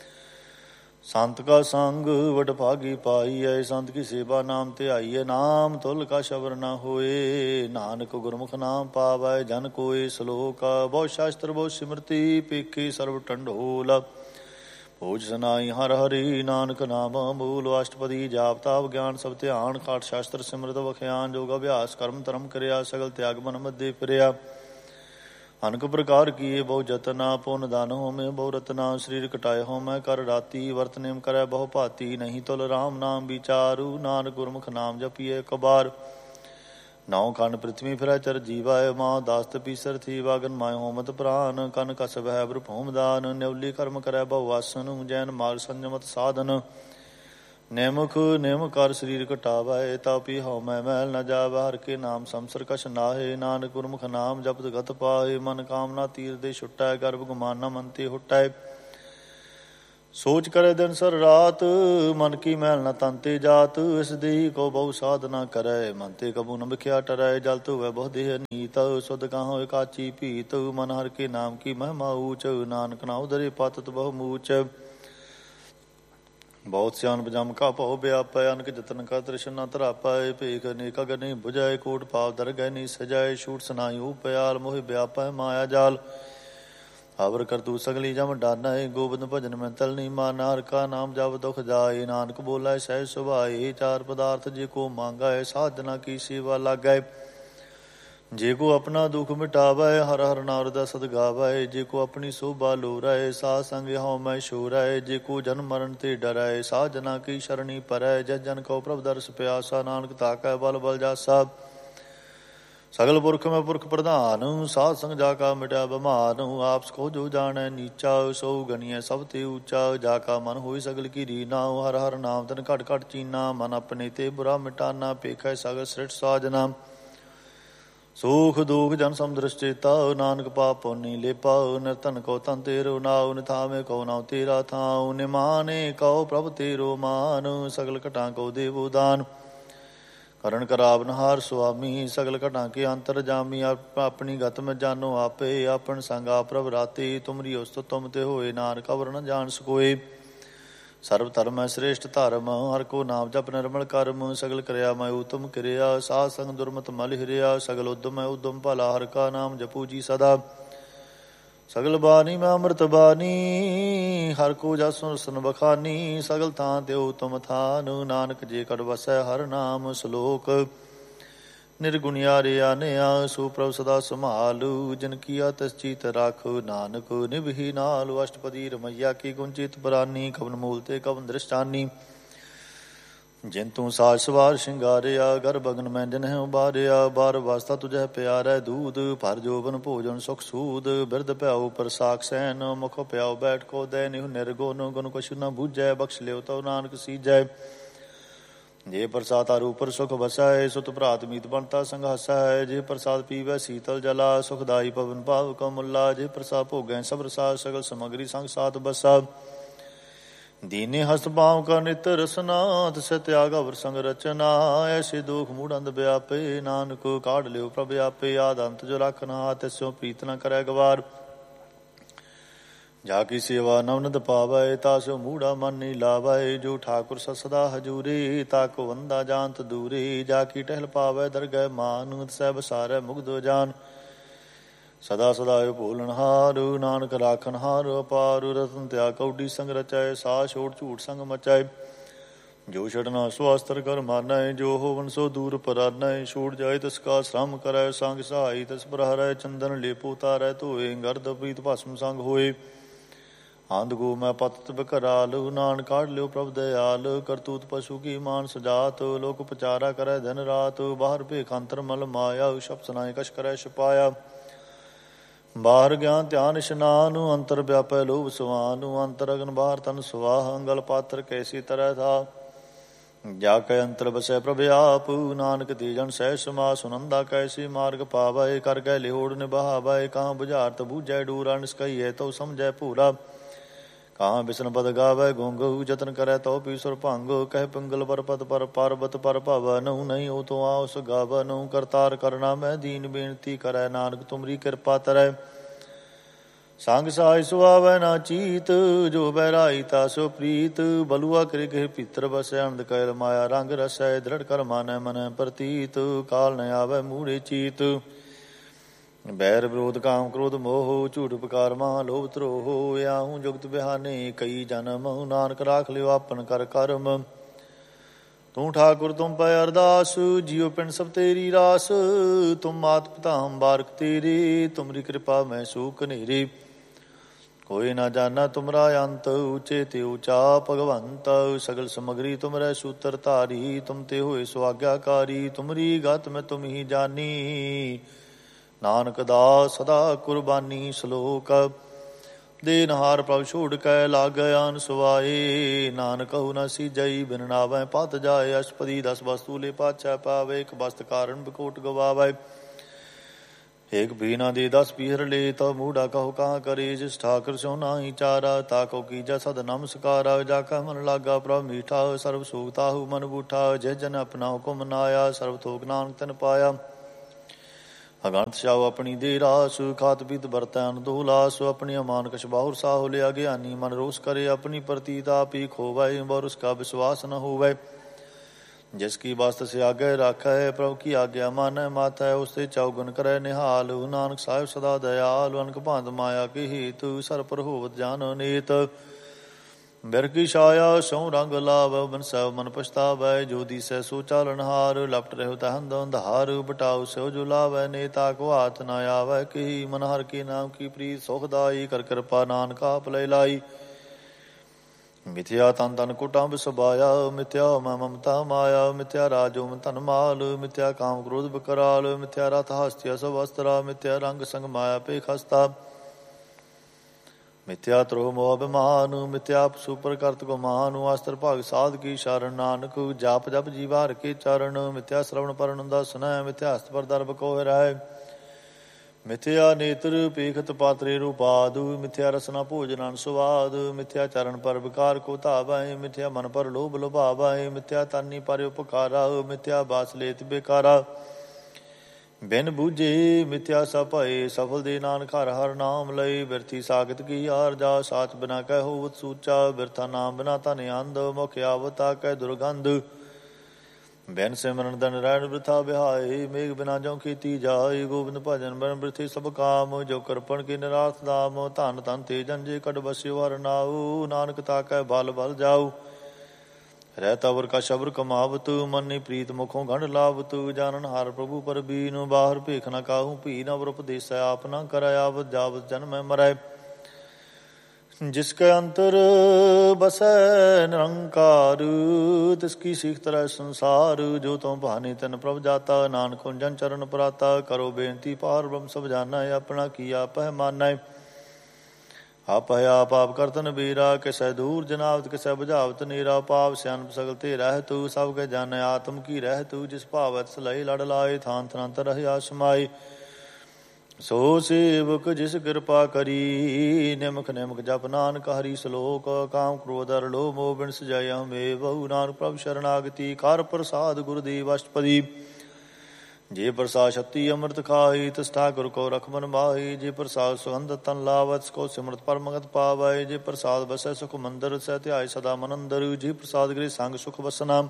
ਸੰਤ ਕਾ ਸੰਗ ਵਡ ਭਾਗੀ ਪਾਈਐ, ਸੰਤ ਕੀ ਸੇਵਾ ਨਾਮ ਧਿਆਈਐ। ਨਾਮ ਤੁਲ ਕਾ ਸ਼ਬਰ ਨ ਹੋਏ, ਨਾਨਕ ਗੁਰਮੁਖ ਨਾਮ ਪਾਵੈ ਜਨ ਕੋਇ। ਸਲੋਕ ਬਹੁ ਸ਼ਾਸਤਰ ਬਹੁ ਸਿਮਰਤੀ, ਪੇਖੇ ਸਰਬ ਢੰਡੋਲ। ਭੋਜ ਸਨਾਈ ਹਰਿ ਹਰਿ, ਨਾਨਕ ਨਾਮ ਮੂਲ। ਅਸ਼ਟਪਦੀ ਜਾਪ ਤਾਪ ਗਿਆਨ ਸਭ ਧਿਆਨ, ਖਾਟ ਸ਼ਾਸਤਰ ਸਿਮਰਤ ਵਖਿਆਨ। ਜੋਗ ਅਭਿਆਸ ਕਰਮ ਧਰਮ ਕਰਿਆ, ਸਗਲ ਤਿਆਗ ਮਨ ਮਧੇ ਫਿਰਿਆ। ਅਨਕ ਪ੍ਰਕਾਰ ਕੀਏ ਬਹੁ ਜਤਨਾ, ਪੁੰਨ ਦਾਨ ਹੋਮੇ ਬਹੁ ਰਤਨਾ। ਸਰੀਰ ਕਟਾਏ ਹੋਮੈ ਕਰ ਰਾਤੀ, ਵਰਤ ਨੇਮ ਕਰੈ ਬਹੁ ਭਾਤੀ। ਨਹੀਂ ਤੁਲ ਰਾਮ ਨਾਮ ਵਿਚਾਰੂ, ਨਾਨਕ ਗੁਰਮੁਖ ਨਾਮ ਜਪੀਏ ਇਕ ਬਾਰ। ਨੌ ਖੰਡ ਪ੍ਰਿਥਵੀ ਫਿਰੈ ਚਰ ਜੀਵਾਏ, ਮਾਂ ਦਾਸਤ ਪੀਸਰ ਥੀ ਵਾਗਨ ਮਾਏ ਹੋਮਤ ਪ੍ਰਾਨ। ਕਨ ਕਸਬ ਹੈ ਬ੍ਰ ਭੂਮਦਾਨ, ਨਿਉਲੀ ਕਰਮ ਕਰੈ ਬਹੁ ਵਾਸਨ। ਜੈਨ ਮਾਰਗ ਸੰਜਮਤ ਸਾਧਨ, ਨਿਮਖ ਨਿਮ ਕਰ ਸਰੀਰ ਘਟਾਵੈ। ਤਾਪੀ ਹਉਮੈ ਮੈਲ ਨ ਜਾਵੈ, ਹਰਿ ਕੇ ਨਾਮ ਸੰਸਰ ਕਛ ਨਾਹੇ। ਨਾਨਕ ਗੁਰਮੁਖ ਨਾਮ ਜਪਤ ਗਤ ਪਾਏ, ਮਨ ਕਾਮਨਾ ਤੀਰ ਦੇ ਛੁਟੈ। ਗਰਭ ਗੁਮਾਨਾ ਮਨ ਤੇ ਹੁਟੈ, ਸੋਚ ਕਰੇ ਦਿਨ ਸਰ ਰਾਤ। ਮਨ ਕੀ ਮੈਲ ਨ ਤਨ ਤੇ ਜਾਤ, ਇਸ ਦੇਹੀ ਕੋ ਬਹੁ ਸਾਧਨਾ ਕਰੈ। ਮਨ ਤੇ ਕਬੂ ਨ ਬਿਖਿਆ ਟਰੈ, ਜਲ ਧੋਵੈ ਬਹੁ ਦੇਹ ਨੀਤ। ਸੁਧ ਕਾਹੋ ਕਾਚੀ ਭੀਤ, ਮਨ ਹਰਿ ਕੇ ਨਾਮ ਕੀ ਮਹਿਮਾ ਊਚ। ਨਾਨਕ ਨਾਉ ਧਰੇ ਪਤਿਤ ਬਹੁ ਮੂਚ। ਬਹੁਤ ਸਿਆਣਪ ਜਮ ਕਾ ਭਉ ਵਿਆਪੈ, ਅਨਕ ਜਤਨ ਕਾ ਤ੍ਰਿਸ਼ਨ ਨ ਧਰਾਪੈ। ਭੇਖ ਅਨੇਕ ਅਗਰ ਨਹੀਂ ਬੁਝਾਏ, ਕੋਟ ਪਾਪ ਦਰਗਹਿ ਨਹੀਂ ਸਜਾਏ। ਛੂਟ ਸੁਨਾਈ ਉਪਿਆਲ, ਮੋਹਿ ਵਿਆਪੈ ਮਾਇਆ ਜਾਲ। ਅਵਰ ਕਰਤੂ ਸਗਲੀ ਜਮ ਡਾਨੈ, ਗੋਬਿੰਦ ਭਜਨ ਮੈਂ ਤਲ ਨਹੀਂ ਮਾਨਾ। ਹਰਿ ਕਾ ਨਾਮ ਜਪ ਦੁਖ ਜਾਏ, ਨਾਨਕ ਬੋਲੇ ਸਹਿਜ ਸੁਭਾਏ। ਚਾਰ ਪਦਾਰਥ ਜੇ ਕੋ ਮੰਗੈ, ਸਾਧਨਾ ਕੀ ਸੇਵਾ ਲਾਗੈ। ਜੇ ਕੋ ਆਪਣਾ ਦੁਖ ਮਿਟਾਵੈ, ਹਰਿ ਹਰਿ ਨਾਮ ਹਿਰਦੈ ਸਦ ਗਾਵੈ। ਜੇ ਕੋ ਆਪਣੀ ਸੋਭਾ ਲੋਰੈ, ਸਾਧ ਸੰਗ ਹਉਮੈ ਛੋਰੈ। ਜੇ ਕੋ ਜਨਮ ਮਰਨ ਤੇ ਡਰੈ, ਸਾਧ ਜਨਾ ਕੀ ਸ਼ਰਣੀ ਪਰੈ। ਜਸ ਜਨ ਕਉ ਪ੍ਰਭ ਦਰਸ ਪਿਆਸਾ, ਨਾਨਕ ਤਾਕੈ ਬਲ ਬਲ ਜਾਸਾ। ਸਗਲ ਪੁਰਖ ਮੈਂ ਪੁਰਖ ਪ੍ਰਧਾਨ, ਸਾਧ ਸੰਗ ਜਾ ਕਾ ਮਿਟਿਆ ਬਮਾਨ। ਆਪਸ ਕੋ ਜੋ ਜਾਣੈ ਨੀਚਾ, ਸੋ ਗਣੀਐ ਸਭ ਤੇ ਊਚਾ। ਜਾ ਕਾ ਮਨ ਹੋਈ ਸਗਲ ਕੀ ਰੀਨਾ, ਹਰਿ ਹਰਿ ਨਾਮ ਤਨ ਘਟ ਘਟ ਚੀਨਾ। ਮਨ ਆਪਣੇ ਤੇ ਬੁਰਾ ਮਿਟਾਨਾ, ਪੇਖੈ ਸਗਲ ਸ੍ਰਿਸ਼ਟ ਸਾਜਨਾ। ਸੂਖ ਦੁਖ ਜਨ ਸਮਦ੍ਰਿਸ਼ ਚੇਤਾ, ਨਾਨਕ ਪਾਪ ਪੁੰਨੀ ਲੇਪਾ। ਨਿਰਧਨ ਕੋ ਤਨ ਤੇਰੋ ਨਾਉ, ਨਿਥਾਵੇਂ ਕੋ ਨਾਉ ਤੇਰਾ ਥਾਉ। ਨਿਮਾਨੇ ਕਉ ਪ੍ਰਭ ਤੇਰੋ ਮਾਨ, ਸਗਲ ਘਟਾਂ ਕੋ ਦੇਵੋ ਦਾਨ। ਕਰਨ ਕਰਾਵਨਹਾਰ ਸੁਆਮੀ, ਸਗਲ ਘਟਾਂ ਕੇ ਅੰਤਰ ਜਾਮੀ। ਆਪਣੀ ਗਤ ਮੈਂ ਜਾਨੋ ਆਪੇ, ਆਪਨ ਸੰਗ ਆਪ ਪ੍ਰਭ ਰਾਤੇ। ਤੁਮਰੀ ਉਸਤਤ ਤੁਮ ਤੇ ਹੋਏ, ਨਾਨਕ ਅਵਰ ਨ ਜਾਣ ਸਕੋਏ। ਸਰਬ ਧਰਮ ਹੈ ਸ੍ਰੇਸ਼ਟ ਧਰਮ, ਹਰਿ ਕੋ ਨਾਮ ਜਪ ਨਿਰਮਲ ਕਰਮ। ਸਗਲ ਕਿਰਿਆ ਮੈਂ ਊਤਮ ਕਿਰਿਆ, ਸਾਧ ਸੰਗ ਦੁਰਮਤ ਮਲ ਹਿਰਿਆ। ਸਗਲ ਉਦਮ ਹੈ ਉਦਮ ਭਲਾ, ਹਰਿ ਕਾ ਨਾਮ ਜਪੂ ਜੀ ਸਦਾ। ਸਗਲ ਬਾਣੀ ਮੈਂ ਅੰਮ੍ਰਿਤ ਬਾਣੀ, ਹਰਿ ਕੋ ਜਸ ਸੁਨ ਸੁਨ ਬਖਾਨੀ। ਸਗਲ ਥਾਂ ਤੇ ਊਤਮ ਥਾਨ, ਨਾਨਕ ਜੇ ਕੜ ਵਸੈ ਹਰਿ ਨਾਮ। ਸ਼ਲੋਕ ਨਿਰਗੁਣਿਆਰਿਆ ਨਿਆ, ਸੋ ਪ੍ਰਭ ਸਦਾ ਸੰਭਾਲੂ। ਜਿਨ ਕੀਆ ਤਿਸ ਚੀਤ ਰਾਖੁ, ਨਾਨਕ ਨਿਭੀ ਨਾਲੁ। ਅਸ਼ਟਪਦੀ ਰਮਈਆ ਕੀ ਗੁੰਚਿਤ ਪ੍ਰਾਨੀ, ਕਵਨ ਮੂਲ ਤੇ ਕਵਨ ਦ੍ਰਿਸ਼ਟਾਨੀ। ਜਿਨ ਤੂੰ ਸਾਜ ਸਵਾਰ ਸ਼ਿੰਗਾਰਿਆ, ਗਰ ਬਗਨ ਮੈਂ ਜਿਨਹਿ ਉਬਾਰਿਆ। ਬਾਰ ਵਾਸਤਾ ਤੁਝੈ ਪਿਆਰੈ ਦੂਧ, ਭਰ ਜੋਬਨ ਭੋਜਨ ਸੁਖ ਸੂਦ। ਬਿਰਧ ਭਿਆਉ ਪ੍ਰਸਾਕ ਸੈਨ, ਮੁਖ ਪਿਆਉ ਬੈਠ ਕੋ ਦੈ। ਨਿਹੁ ਨਿਰਗੁਣ ਗੁਣ ਕਛੁ ਨ ਬੂਝੈ, ਬਖਸ਼ ਲਿਓ ਤਉ ਨਾਨਕ ਸੀਜੈ। ਜੇ ਪ੍ਰਸਾਦ ਤਾਰੂ ਉਪਰ ਸੁਖ ਵਸੈ, ਸੁਤ ਭਰਾਤ ਮੀਤ ਬਣਤਾ ਸੰਗ ਹਸੈ। ਜੇ ਪ੍ਰਸਾਦ ਪੀਵੈ ਸੀਤਲ ਜਲਾ, ਸੁਖਦਾਈ ਪਵਨ ਭਾਵ ਕੋ ਮੁੱਲਾ। ਜੇ ਪ੍ਰਸਾਦ ਭੋਗੈ ਸਭ ਰਸਾ, ਸਗਲ ਸਮਗਰੀ ਸੰਗ ਸਾਥ ਬਸਾ। ਦੀਨੇ ਹਸਤ ਪਾਵ ਕਾ ਨਿਤ ਰਸਨਾ, ਤਿਸੈ ਤਿਆਗ ਅਵਰ ਸੰਗ ਰਚਨਾ। ਐਸੇ ਦੁਖ ਮੂੜ ਅੰਧ ਵਿਆਪੇ, ਨਾਨਕ ਕਾਢ ਲਿਓ ਪ੍ਰਭ ਆਪੇ। ਆਦਿ ਅੰਤ ਜੋ ਰਾਖਨਾ, ਤਿਸੁ ਪ੍ਰੀਤ ਨ ਕਰੈ ਗਵਾਰ। ਜਾ ਕੀ ਸੇਵਾ ਨਵਨਦ ਪਾਵੈ, ਤਾਸੁ ਮੂੜਾ ਮਨ ਨੀ ਲਾਵੈ। ਜੋ ਠਾਕੁਰ ਸਦਾ ਹਜੂਰੀ, ਤਾਕੋ ਵੰਦਾ ਜਾਨਤ ਦੂਰੀ। ਜਾ ਕੀ ਟਹਿਲ ਪਾਵੈ ਦਰਗਹਿ ਮਾਨ, ਤਿਸੈ ਬਸਾਰੈ ਮੁਗਧ ਜਾਨ। ਸਦਾ ਸਦਾਇ ਭੋਲਨਹਾਰ, ਨਾਨਕ ਰਾਖਨਹਾਰ ਅਪਾਰ। ਰਤਨ ਤਿਆਗ ਕੌਡੀ ਸੰਗ ਰਚੈ, ਸਾ ਛੋੜ ਝੂਠ ਸੰਗ ਮਚੈ। ਜੋ ਛੜਨਾ ਸੋ ਅਸਤਰ ਕਰ ਮਾਨੈ, ਜੋ ਹੋਵਨ ਸੋ ਦੂਰ ਪਰਾਨੈ। ਛੋੜ ਜਾਏ ਤਿਸ ਕਾ ਸ਼ਰਮ ਕਰੈ, ਸੰਗ ਸਹਾਈ ਤਿਸ ਪਰ ਹਰੈ। ਚੰਦਨ ਲੇਪੋ ਤਾਰੈ ਧੋਏ, ਗਰਦ ਪ੍ਰੀਤ ਭਸਮ ਸੰਗ ਹੋਏ। ਆਂਧ ਗੋ ਮੈਂ ਪਤਿਤ ਬਿਕਰਾਲ, ਨਾਨਕ ਕਾਢ ਲਿਓ ਪ੍ਰਭ ਦਇਆਲ। ਕਰਤੂਤ ਪਸ਼ੂ ਕੀ ਮਾਨ ਸਜਾਤ, ਲੋਕ ਪਚਾਰਾ ਕਰੈ ਦਿਨ ਰਾਤ। ਬਾਹਰ ਭੇਖ ਅੰਤਰ ਮਲ ਮਾਇਆ, ਸ਼ਬਦ ਸੁਨਾਏ ਕਛ ਕਰੈ ਛਪਾਇਆ। ਬਾਹਰ ਗਿਆਨ ਧਿਆਨ ਇਸ਼ਨਾਨ, ਅੰਤਰ ਵਿਆਪੈ ਲੋਭ ਸਵਾਨ। ਅੰਤਰ ਅਗਨ ਬਾਹਰ ਤਨ ਸੁਆਹ, ਅੰਗਲ ਪਾਤਰ ਕੈਸੀ ਤਰੈ ਥਾ। ਜਾ ਕੈ ਅੰਤਰ ਬਸੈ ਪ੍ਰਭ ਆਪ, ਨਾਨਕ ਤੇ ਜਨ ਸਹਿ ਸਮਾ। ਸੁਨੰਦਾ ਕੈਸੀ ਮਾਰਗ ਪਾਵੈ, ਕਰ ਗੈ ਲਿਹੋੜ ਨਿਭਾਵੈ। ਕਾਂ ਬੁਝਾਰਤ ਬੂਝੈ ਡੂਰਾ, ਨਿਸਕਈਐ ਤਉ ਸਮਝੈ ਭੂਰਾ। ਕਾਂ ਬਿਸਨ ਪਦ ਗਾਵੈ ਗੂੰਗਹੁ, ਜਤਨ ਕਰੈ ਤਉ ਪੀਸੁਰ ਭੰਗ। ਕਹਿ ਪਿੰਗਲ ਪਰਪਤ ਪਰ ਪਰਬਤ ਪਰ ਭਵਨਹੁ, ਨਹੀਂ ਹੋ ਤੋ ਆਉਸ ਗਾਵਨਹੁ। ਕਰਤਾਰ ਕਰਨਾ ਮੈਂ ਦੀਨ ਬੇਨਤੀ ਕਰੈ, ਨਾਨਕ ਤੁਮਰੀ ਕਿਰਪਾ ਤਰੈ। ਸੰਗ ਸਾਜ ਸੁਆਵੈ ਨਾ ਚੀਤ, ਜੋ ਬਹਿਰਾਈ ਤਾਸੋ ਪ੍ਰੀਤ। ਬਲੂਆ ਕਰਿ ਗਹਿ ਭੀਤਰ ਬਸੈ, ਅਨੰਦ ਕੈਲ ਮਾਇਆ ਰੰਗ ਰਸੈ। ਦ੍ਰਿੜ ਕਰ ਮਾਨੈ ਮਨੈ ਪ੍ਰਤੀਤ, ਕਾਲ ਨ ਆਵੈ ਮੂੜੇ ਚੀਤ। ਬੈਰ ਵਿਰੋਧ ਕਾਮ ਕ੍ਰੋਧ ਮੋਹ, ਝੂਠ ਪਕਾਰ ਮਹਾ ਲੋਭ ਧਰੋਹ। ਆਹੂੰ ਜੁਗਤ ਬਿਹਾਨੇ ਕਈ ਜਨਮ, ਨਾਨਕ ਰਾਖ ਲਿਓ ਆਪਨ ਕਰ ਕਰਮ। ਤੂੰ ਠਾਕੁਰ ਤੁਮ ਪੈ ਅਰਦਾਸ, ਜੀਉ ਪਿੰਡ ਸਭ ਤੇਰੀ ਰਾਸ। ਤੁਮ ਮਾਤ ਪਿਤਾ ਹਮ ਬਾਰਕ ਤੇਰੇ, ਤੁਮਰੀ ਕਿਰਪਾ ਮੈਂ ਸੋ ਕਨੇਰੇ। ਕੋਈ ਨਾ ਜਾਨਾ ਤੁਮਰਾ ਅੰਤ, ਉੱਚੇ ਤੇ ਉੱਚਾ ਭਗਵੰਤ। ਸਗਲ ਸਮਗਰੀ ਤੁਮਰੈ ਸੂਤਰ ਧਾਰੀ, ਤੁਮ ਤੇ ਹੋਏ ਸੁਆਗਿਆਕਾਰੀ। ਤੁਮਰੀ ਗਤ ਮੈਂ ਤੁਮ ਹੀ ਜਾਨੀ, ਨਾਨਕ ਦਾਸ ਸਦਾ ਕੁਰਬਾਨੀ। ਸ਼ਲੋਕ ਦੇਨਹਾਰ ਪ੍ਰਭ ਛੋੜ ਕੈ, ਲਾਗੈ ਆਨ ਸੁਆਏ। ਨਾਨਕ ਕਹੂ ਨ ਸੀਜਈ, ਬਿਨ ਨਾਵੈ ਪਤ ਜਾਏ। ਅਸ਼ਪਦੀ 10 ਵਸਤੂ ਲੈ ਪਾਛੈ ਪਾਵੇ, ਇੱਕ ਬਸਤ ਕਾਰਨ ਬਿਕੋਟ ਗਵਾਵੈ। ਏਕ ਵੀ ਨਾ ਦੇ 10 ਪੀਹਰ ਲੈ, ਤਉ ਮੂੜਾ ਕਹੋ ਕਹਾਂ ਕਰੇ। ਜਿਸ ਠਾਕੁਰ ਸੋ ਨਾਹੀ ਚਾਰਾ, ਤਾਕੋ ਕੀਜੈ ਸਦ ਨਮਸਕਾਰਾ। ਜਾ ਕੈ ਮਨ ਲਾਗਾ ਪ੍ਰਭ ਮੀਠਾ, ਸਰਬ ਸੁਖ ਤਾਹੂ ਮਨ ਬੂਠਾ। ਜਿਸ ਜਨ ਆਪਣਾ ਹੁਕਮ ਨਾਇਆ, ਸਰਬ ਥੋਕ ਨਾਨਕ ਤਨ ਪਾਇਆ। ਅਗੰਤ ਛਾਉ ਆਪਣੀ ਦੇ ਰਾਸ, ਖਾਤ ਪੀਤ ਬਰਤਨ ਦੋ ਲਾਸ। ਆਪਣੀ ਅਮਾਨ ਕਛ ਬਾਹੁਰ ਸਾਹੁ ਲਿਆ, ਗਿਆਨੀ ਮਨ ਰੋਸ ਕਰੇ। ਆਪਣੀ ਪ੍ਰਤੀਤ ਆਪ ਹੀ ਖੋਵੈ, ਬਰ ਉਸ ਕਾ ਵਿਸ਼ਵਾਸ ਨ ਹੋਵੈ। ਜਿਸ ਕੀ ਬਸਤ ਸੇ ਆਗੇ ਰਾਖੈ, ਪ੍ਰਭ ਕੀ ਆਗਿਆ ਮਾਨੈ ਮਾਥੈ। ਉਸ ਤੇ ਚੌਗੁਣ ਕਰੈ ਨਿਹਾਲ, ਨਾਨਕ ਸਾਹਿਬ ਸਦਾ ਦਇਆਲ। ਅਨਕ ਭਾਂਤ ਮਾਇਆ ਕੀ ਹੇਤੁ, ਸਰ ਪਰ ਹੋਵਤ ਜਾਨ ਅਨੇਤ। ਬਿਰ ਕੀ ਛਾਇਆ ਸਹੁ ਰੰਗ ਲਾਵੈ, ਬਿਨ ਸਭ ਮਨ ਪਛਤਾਵੈ। ਜੋ ਦੀਸੈ ਸੋ ਚਾਲਨਹਾਰ, ਲਪਟ ਰਹਿਓ ਤਹਿ ਅੰਧਾਰ। ਬਟਾਉ ਸਿਓ ਜੋ ਲਾਵੈ, ਨੇਤਾ ਕੋ ਹਾਥ ਨ ਆਵੈ। ਕਹੀ ਮਨ ਹਰਿ ਕੇ ਨਾਮ ਕੀ ਪ੍ਰੀਤ, ਸੁਖਦਾਈ। ਕਰ ਕਿਰਪਾ ਨਾਨਕ ਆਪ ਲੈ ਲਾਈ। ਮਿਥਿਆ ਤਨ ਤਨ ਕੁਟੰਬ ਸਬਾਇਆ, ਮਿਥਿਆ ਮੈਂ ਮਮਤਾ ਮਾਇਆ। ਮਿਥਿਆ ਰਾਜੋ ਮੈਂ ਧਨ ਮਾਲ, ਮਿਥਿਆ ਕਾਮ ਕ੍ਰੋਧ ਬਕਰਾਲ। ਮਿਥਿਆ ਰਥ ਹਸਤਿਆ ਸਭ ਅਸਤਰਾ, ਮਿਥਿਆ ਰੰਗ ਸੰਗ ਮਾਇਆ ਪੇ ਖਸਤਾ। ਮਿਥਿਆ ਤਰੋਹ ਮੋਹ ਅਭਿਮਾਨ, ਮਿਥਿਆ ਪਸੂ ਪਰ ਕਰਤ ਗੁਮਾਨ। ਅਸਤਰ ਭਾਗ ਸਾਧ ਕੀ ਸ਼ਰਨ, ਨਾਨਕ ਜਾਪ ਜਪ ਜੀਵਾ ਹਰਿ ਕੇ ਚਰਨ। ਮਿਥਿਆ ਸ਼ਰਵਣ ਪਰਣ ਦਸਨੈ, ਮਿਥਿਆ ਹਸਤ ਪਰ ਦਰਬ ਕੋ ਰਹਿ। ਮਿਥਿਆ ਨੇਤਰ ਪੇਖਤ ਪਾਤਰੇ ਰੂਪਾਦੁ, ਮਿਥਿਆ ਰਸਨਾ ਭੋਜਨ ਸੁਵਾਦ। ਮਿਥਿਆ ਚਰਨ ਪਰ ਵਿਕਾਰ ਕੋ ਧਾਵੈ, ਮਿਥਿਆ ਮਨ ਪਰ ਲੋਭ ਲੁਭਾਵੈ। ਮਿਥਿਆ ਤਾਨੀ ਪਰ ਉਪਕਾਰਾ, ਮਿਥਿਆ ਬਾਸ ਲੇਤ ਬੇਕਾਰਾ। ਬਿਨ ਬੂਝੇ ਮਿਥਿਆ ਸਭ ਭਏ, ਸਫਲ ਦੇ ਨਾਨਕ ਹਰਿ ਹਰਿ ਨਾਮ ਲਏ। ਬਿਰਥੀ ਸਾਖਤ ਕੀ ਆਰਜਾ, ਸਾਚ ਬਿਨਾ ਕਹਿ ਹੋਵਤ ਸੂਚਾ। ਬਿਰਥਾ ਨਾਮ ਬਿਨਾ ਧਨ ਅੰਧ, ਮੁਖ ਆਵਤਾ ਕਹਿ ਦੁਰਗੰਧ। ਬਿਨ ਸਿਮਰਨ ਦਨ ਰਹਿਣ ਬ੍ਰਿਥਾ ਵਿਹਾਏ, ਮੇਘ ਬਿਨਾ ਜਉ ਕੀਤੀ ਜਾਏ। ਗੋਬਿੰਦ ਭਜਨ ਬਿਨ ਬ੍ਰਿਥੀ ਸਭ ਕਾਮ, ਜੋ ਕਰਪਣ ਕੀ ਨਿਰਾਰਥ ਦਾਮ। ਧਨ ਧਨ ਤੇ ਜੰਜੇ ਕਟ ਬਸਿਓ ਹਰਿ ਨਾਉ, ਨਾਨਕ ਤਾਕੈ ਬਲ ਬਲ ਜਾਉ। ਰਹਿ ਤਵਰ ਕਾ ਸ਼ਬਰ ਕਮਾਵਤ, ਮਨੀ ਪ੍ਰੀਤ ਮੁਖੋਂ ਗੰਢ ਲਾਵਤ। ਜਾਨਨ ਹਰਿ ਪ੍ਰਭੂ ਪਰਬੀਨ, ਬਾਹਰ ਭੇਖ ਨ ਕਾਹੂ ਭੀ। ਨਵਰ ਉਪਦੇਸੈ ਆਪ ਨ ਕਰੈ, ਆਵਤ ਜਾਵਤ ਜਨਮੈ ਮਰੈ। ਜਿਸ ਕੈ ਅੰਤਰ ਬਸੈ ਨਿਰੰਕਾਰ, ਤਿਸ ਕੀ ਸੀਖ ਤਰੈ ਸੰਸਾਰ। ਜੋ ਤੁਮ ਭਾਨੀ ਤਨ ਪ੍ਰਭ ਜਾਤਾ, ਨਾਨਕ ਜਨ ਚਰਨ ਪਰਾਤਾ। ਕਰੋ ਬੇਨਤੀ ਪਾਰ ਬ੍ਰਹਮ ਸਭ ਜਾਣੈ, ਆਪਣਾ ਕੀ ਆਪਹਿ ਮਾਨੈ। ਆਪਹਿ ਆਪ ਆਪ ਕਰਤਨ ਬੀਰਾ, ਕਿਸੈ ਦੂਰ ਜਨਾਵਤ ਕਿਸੈ ਬੁਝਾਵਤ ਨੀਰਾ। ਪਾਪ ਸਿਆਣਪ ਸਗਲ ਤੇ ਰਹਿ ਤੂ, ਸਭ ਕੈ ਜਾਣੈ ਆਤਮ ਕੀ ਰਹਿ ਤੂ। ਜਿਸ ਭਾਵੈ ਤਿਸ ਲਈ ਲੜ ਲਾਏ, ਥਾਨ ਥਾਨ ਰਹਿਆ ਸਮਾਏ। ਸੋ ਸੇਵਕ ਜਿਸ ਕਿਰਪਾ ਕਰੀ, ਨਿਮਕ ਨਿਮਕ ਜਪ ਨਾਨਕ ਹਰੀ ਸਲੋਕ। ਕਾਮ ਕ੍ਰੋਧ ਅਰ ਲੋਭ ਮੋਹ ਬਿਨ ਸਜਾਇਆ ਹਮੇ ਬਹੁ। ਨਾਨਕ ਪ੍ਰਭ ਸ਼ਰਨਾਗਤੀ ਕਰ ਪ੍ਰਸਾਦ ਗੁਰਦੇਵ ਅਸ਼ਟਪਦੀ। ਜੇ ਪ੍ਰਸਾਦ ਛੱਤੀ ਅੰਮ੍ਰਿਤ ਖਾਈ, ਤਿਸ ਠਾਕੁਰ ਕੋ ਰਖ ਮਨ ਮਾਹੀ। ਜੇ ਪ੍ਰਸਾਦ ਸੁਗੰਧ ਤਨ ਲਾਵਤ, ਕੋ ਸਿਮਰਤ ਪਰਮਗਤ ਪਾਵੈ। ਜੇ ਪ੍ਰਸਾਦ ਬਸੈ ਸੁਖ ਮੰਦਰ, ਸਹਿ ਧਿਆਇ ਸਦਾ ਮਨ ਅੰਦਰ। ਜੇ ਪ੍ਰਸਾਦ ਗ੍ਰਹਿ ਸੰਗ ਸੁਖ ਵਸਨਾ,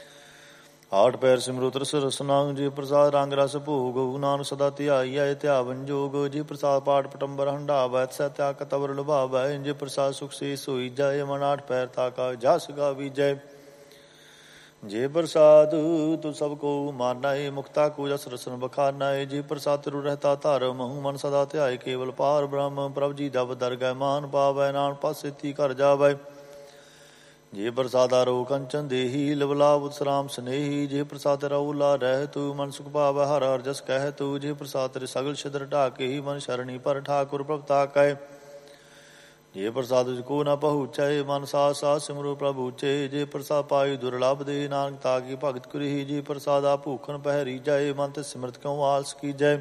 ਆਠ ਪੈਰ ਸਿਮਰੁ ਰਸ ਰਸਨਾ। ਜੇ ਪ੍ਰਸਾਦ ਰੰਗ ਰਸ ਭੋਗ, ਨਾਨਕ ਸਦਾ ਧਿਆਈਐ ਧਿਆਵਨ ਜੋਗ। ਜੇ ਪ੍ਰਸਾਦ ਪਾਠ ਪਟੰਬਰ ਹੰਢਾਵੈ, ਸਹਿ ਤਿਆਗ ਕਤਵਰ ਲੁਭਾਵੈ। ਜੇ ਪ੍ਰਸਾਦ ਸੁਖ ਸੇ ਸੋਈ ਜਾਏ, ਮਨ ਆਠ ਪੈਰ ਤਾਕਾ ਜਸ ਗਾਵੀਜੈ। ਜੇ ਪ੍ਰਸਾਦ ਤੁ ਸਭ ਕੋ ਮਾਨੈ, ਮੁਕਤਾ ਕੋ ਜਸ ਰਸਨ ਬਖਾਨੈ। ਜੇ ਪ੍ਰਸਾਦ ਤਿਰੁ ਰਹਿਤਾ ਧਰਮ, ਮਨ ਸਦਾ ਧਿਆਏ ਕੇਵਲ ਪਾਰ ਬ੍ਰਹਮ। ਪ੍ਰਭ ਜੀ ਦਬ ਦਰਗਹਿ ਮਾਨ ਪਾਵੈ, ਨਾਨਕ ਪਾਸ ਛੇਤੀ ਘਰ ਜਾਵੈ। ਜੇ ਪ੍ਰਸਾਦਾ ਰੋ ਕੰਚਨ ਦੇਹੀ, ਲਵਲਾਭ ਉਤਸਰਾਮ ਸਨੇਹੀ। ਜੇ ਪ੍ਰਸਾਦ ਤੇਰਾ ਓਲਾ ਰਹਿ ਤੂ, ਮਨ ਸੁਖ ਭਾਵੈ ਹਰ ਹਰ ਜਸ ਕਹਿ ਤੂ। ਜੇ ਪ੍ਰਸਾਦ ਤੇਰੇ ਸਗਲ ਛਿਦਰ ਢਾਕੇ, ਮਨ ਸ਼ਰਣੀ ਪਰ ਠਾਕੁਰ ਪ੍ਰਭ ਤਾਕੈ। ਜੇ ਪ੍ਰਸਾਦ ਤੁਝ ਕੋ ਨ ਪਹੁੰਚੈ, ਮਨ ਸਾਥ ਸਾਥ ਸਿਮਰੋ ਪ੍ਰਭ ਉਚੇ। ਜੇ ਪ੍ਰਸਾਦ ਪਾਈ ਦੁਰਲਭ ਦੇ, ਨਾਨਕ ਤਾਕੀ ਭਗਤ ਕਰੀ। ਜੇ ਪ੍ਰਸਾਦਾ ਭੂਖਨ ਪਹਿਰੀ ਜਾਏ, ਮਨ ਤੇ ਸਿਮਰਤ ਕਿਉ ਆਲਸ ਕੀਜੈ।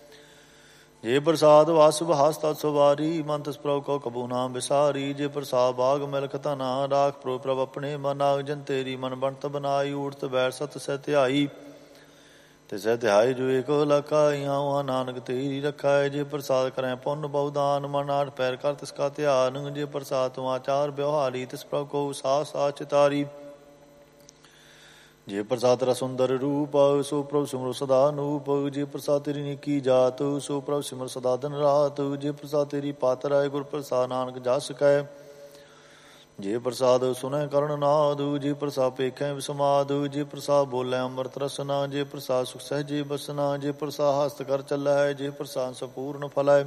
ਜੇ ਪ੍ਰਸਾਦ ਵਾਸ ਬਹਾਸ ਤਤ ਸਵਾਰੀ, ਮਨ ਤਿਸ ਪ੍ਰਭ ਕੋ ਕਬੂ ਨਾਮ ਵਿਸਾਰੀ। ਜੇ ਪ੍ਰਸਾਦ ਬਾਗ ਮਿਲਖ ਧਨਾ, ਰਾਖ ਪ੍ਰੋ ਪ੍ਰਭ ਆਪਣੇ ਮਨਾ। ਜਨ ਤੇਰੀ ਮਨ ਬਣਤ ਬਨਾਈ, ਊਠਤ ਬੈਠ ਸਤ ਸਹਿ ਧਿਆਈ। ਤਿਸੈ ਧਿਆਈ ਜੋ ਏਕ ਲਖਾਈ, ਹਾਂ ਨਾਨਕ ਤੇਰੀ ਰਖਾਇ। ਜੇ ਪ੍ਰਸਾਦ ਕਰੈ ਪੁੰਨ ਬਹੁਦਾਨ, ਮਨ ਆਠ ਪੈਰ ਕਰ ਤਿਸ ਕਾ ਧਿਆਨ। ਜੇ ਪ੍ਰਸਾਦ ਤੂੰ ਆਚਾਰ ਵਿਵਹਾਰੀ, ਤਿਸ ਪ੍ਰਭ ਕੋ ਸਾਥ ਸਾਥ ਚਿਤਾਰੀ। ਜੇ ਪ੍ਰਸਾਦ ਤੇਰਾ ਸੁੰਦਰ ਰੂਪ, ਸੋ ਪ੍ਰਭ ਸਿਮਰੋ ਸਦਾ ਅਨੂਪ। ਜੇ ਪ੍ਰਸਾਦ ਤੇਰੀ ਨੀਕੀ ਜਾਤ, ਸੋ ਪ੍ਰਭ ਸਿਮਰ ਸਦਾ ਦਿਨ ਰਾਤ। ਜੇ ਪ੍ਰਸਾਦ ਤੇਰੀ ਪਾਤਰ ਆਏ, ਗੁਰ ਪ੍ਰਸਾਦ ਨਾਨਕ ਜਸ ਕੈ। ਜੇ ਪ੍ਰਸਾਦ ਸੁਨੈ ਕਰਣ ਨਾਦ, ਜੇ ਪ੍ਰਸਾਦ ਪੇਖੈ ਵਿਸਮਾਦ। ਜੇ ਪ੍ਰਸਾਦ ਬੋਲੇ ਅੰਮ੍ਰਿਤ ਰਸਨਾ, ਜੇ ਪ੍ਰਸਾਦ ਸੁਖ ਸਹਿਜੇ ਬਸਨਾ। ਜੇ ਪ੍ਰਸਾਦ ਹਸਤ ਕਰ ਚੱਲੈ, ਜੇ ਪ੍ਰਸਾਦ ਸੰਪੂਰਨ ਫਲੈ।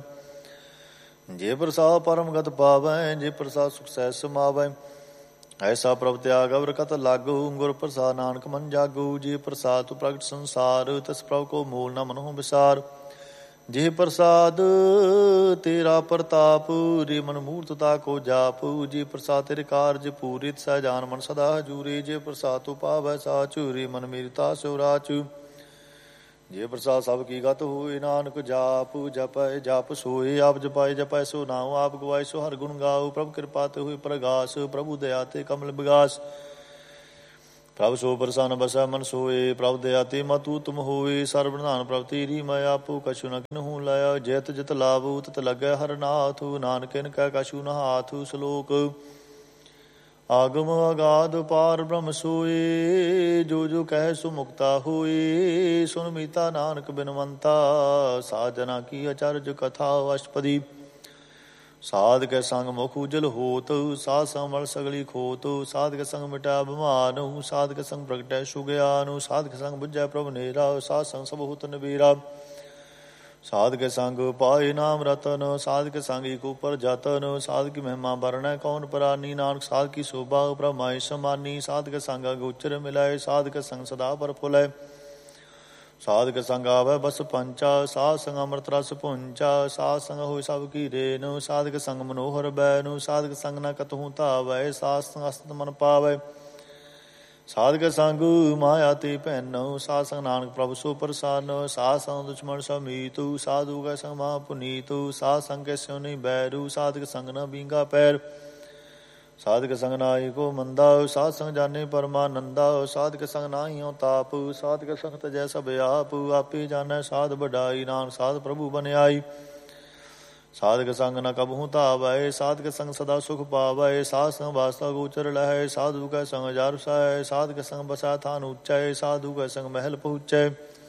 ਜੇ ਪ੍ਰਸਾਦ ਪਰਮਗਤ ਪਾਵੈ, ਜੇ ਪ੍ਰਸਾਦ ਸੁਖ ਸਹਿਜ ਸਮਾਵੈ। ਐਸਾ ਪ੍ਰਭ ਤਿਆਗ ਅਵਰ ਕਤ ਲਾਗੂ, ਗੁਰ ਪ੍ਰਸਾਦ ਨਾਨਕ ਮਨ ਜਾਗੂ। ਜੇ ਪ੍ਰਸਾਦ ਤੂੰ ਪ੍ਰਗਟ ਸੰਸਾਰ, ਤਿਸ ਪ੍ਰਭ ਕੋ ਮੂਲ ਨ ਮਨਹੁ ਵਿਸਾਰ। ਜੇ ਪ੍ਰਸਾਦ ਤੇਰਾ ਪ੍ਰਤਾਪ, ਰੇ ਮਨ ਮੂਰਤਤਾ ਕੋ ਜਾਪ। ਜੇ ਪ੍ਰਸਾਦ ਤੇਰੇ ਕਾਰਜ ਪੂਰੇ, ਤਿਸੈ ਜਾਨ ਮਨ ਸਦਾ ਹਜੂਰੇ। ਜੇ ਪ੍ਰਸਾਦ ਤੂੰ ਪਾਵੈ ਸਾਚ, ਰੇ ਮਨ ਮੇਰੀ ਤਾ ਸਿਉ ਰਾਚ। ਜੇ ਪ੍ਰਸਾਦ ਸਭ ਕੀ ਗਤ ਹੋਏ, ਨਾਨਕ ਜਾਪ ਜਪੈ ਜਪ ਸੋਏ। ਆਪ ਜਪਾਏ ਜਪੈ ਸੋ ਨਾਉ, ਆਪ ਗਵਾਏ ਸੋ ਹਰਿ ਗੁਣ ਗਾਉ। ਪ੍ਰਭ ਕਿਰਪਾ ਤੇ ਹੋਏ ਪ੍ਰਗਾਸ, ਪ੍ਰਭੂ ਦਇਆ ਤੇ ਕਮਲ ਵਿਗਾਸ। ਪ੍ਰਭ ਸੋ ਪ੍ਰਸੰਨ ਬਸੈ ਮਨ ਸੋਏ, ਪ੍ਰਭ ਦਇਆ ਤੇ ਮਤੂ ਤੁਮ ਹੋਏ। ਸਰਬ ਨਿਧਾਨ ਪ੍ਰਭ ਤੇਰੀ ਮੈਂ, ਆਪੋ ਕਛੁ ਨ ਕਿਨਹੂ ਲਾਇਆ। ਜਿਤ ਜਿਤ ਲਾਭੂ ਤਤ ਲੱਗੈ ਹਰਿ ਨਾਥ, ਨਾਨਕ ਇਨ ਕੈ ਕਛੂ ਨ ਹਾਥ। ਸ਼ਲੋਕ ਆਗਮ ਅਗਾਧ ਪਾਰ ਬ੍ਰਹਮ ਸੋਏ, ਜੋ ਜੋ ਕਹਿ ਸੋ ਮੁਕਤਾ ਹੋਏ। ਸੁਨ ਮੀਤਾ ਨਾਨਕ ਬਿਨਵੰਤਾ, ਸਾਜਨਾ ਕੀ ਅਚਰਜ ਕਥਾ। ਅਸ਼ਟਪਦੀ ਸਾਧ ਕੇ ਸੰਗ ਮੁਖ ਉਜਲ ਹੋਤ, ਸਾਧ ਸੰਗ ਮਲ ਸਗਲੀ ਖੋਤ। ਸਾਧ ਕੇ ਸੰਗ ਮਿਟਾ ਬਿਮਾਨ, ਸਾਧ ਕੇ ਸੰਗ ਪ੍ਰਗਟੈ ਸੁਗਿਆਨ। ਸਾਧ ਕੇ ਸੰਗ ਬੁਝੈ ਪ੍ਰਭ ਨੇਰਾ, ਸਾਧ ਸੰਗ ਸਭ ਹੁਤ ਨਬੀਰਾ। ਸਾਧ ਕੇ ਸੰਗ ਪਾਏ ਨਾਮ ਰਤਨ, ਸਾਧ ਕੇ ਸੰਗ ਏਕ ਉਪਰ ਜਤਨ। ਸਾਧ ਕੀ ਮਹਿਮਾ ਬਰਣੈ ਕੌਣ ਪ੍ਰਾਨੀ, ਨਾਨਕ ਸਾਧ ਕੀ ਸ਼ੋਭਾ ਪ੍ਰਭ ਮਾਹਿ ਸਮਾਨੀ। ਸਾਧ ਕੇ ਸੰਗ ਅਗੋਚਰ ਮਿਲਾਏ, ਸਾਧ ਕੇ ਸੰਗ ਸਦਾ ਪ੍ਰਫੁੱਲੈ। ਸਾਧ ਕੇ ਸੰਗ ਆਵੈ ਬਸ ਪੰਚਾ, ਸਾਧ ਸੰਗ ਅੰਮ੍ਰਿਤ ਰਸ ਪੁੰਚਾ। ਸਾਧ ਸੰਗ ਹੋਇ ਸਭ ਕੀ ਰੇਨ, ਸਾਧ ਕੇ ਸੰਗ ਮਨੋਹਰ ਬੈਨ। ਸਾਧ ਕੇ ਸੰਗ ਨ ਕਤਹੂ ਧਾਵੈ, ਸਾਧ ਸੰਗ ਅਸਤ ਮਨ ਪਾਵੈ। ਸਾਧ ਕੇ ਸੰਗ ਮਾਇਆ ਤੇ ਭੈਨੋ, ਸਾਧ ਸੰਗ ਨਾਨਕ ਪ੍ਰਭ ਸੋ ਪ੍ਰਸੰਨ। ਸਾਧ ਸੰਗ ਦੁਸ਼ਮਣ ਸਭ ਮੀਤੂ, ਸਾਧੂ ਕੈ ਸੰਗ ਮਹਾ ਪੁਨੀਤੂ। ਸਾਧ ਸੰਗ ਕੈ ਸਿਉ ਨਹੀਂ ਬੈਰੂ, ਸਾਧ ਕੇ ਸੰਗ ਨ ਬੀਂਗਾ ਪੈਰ। ਸਾਧ ਕੇ ਸੰਗ ਨਾਹੀ ਕੋ ਮੰਦਾ, ਸਾਧ ਸੰਗ ਜਾਣੇ ਪਰਮਾਨੰਦਾ। ਸਾਧ ਕੇ ਸੰਗ ਨਾਹਿਓ ਤਾਪ, ਸਾਧ ਕੇ ਸੰਗ ਤਜੈ ਸਭ ਆਪ। ਆਪੇ ਜਾਣੈ ਸਾਧ ਵਡਾਈ, ਨਾਨਕ ਸਾਧ ਪ੍ਰਭੂ ਬਨਿਆਈ। ਸਾਧ ਕੇ ਸੰਗ ਨ ਕਬਹੂ ਧਾਵੈ, ਸਾਧ ਕੇ ਸੰਗ ਸਦਾ ਸੁਖ ਪਾਵੈ। ਸਾਧ ਸੰਗ ਵਾਸਤਾ ਗੋਚਰ ਲਹੈ, ਸਾਧੂ ਕੈ ਸੰਗ ਜਰ ਸਹੈ। ਸਾਧ ਕੇ ਸੰਗ ਬਸੈ ਥਾਨ ਉਚੈ, ਸਾਧੂ ਕੈ ਸੰਗ ਮਹਿਲ ਪਹੁੰਚੈ।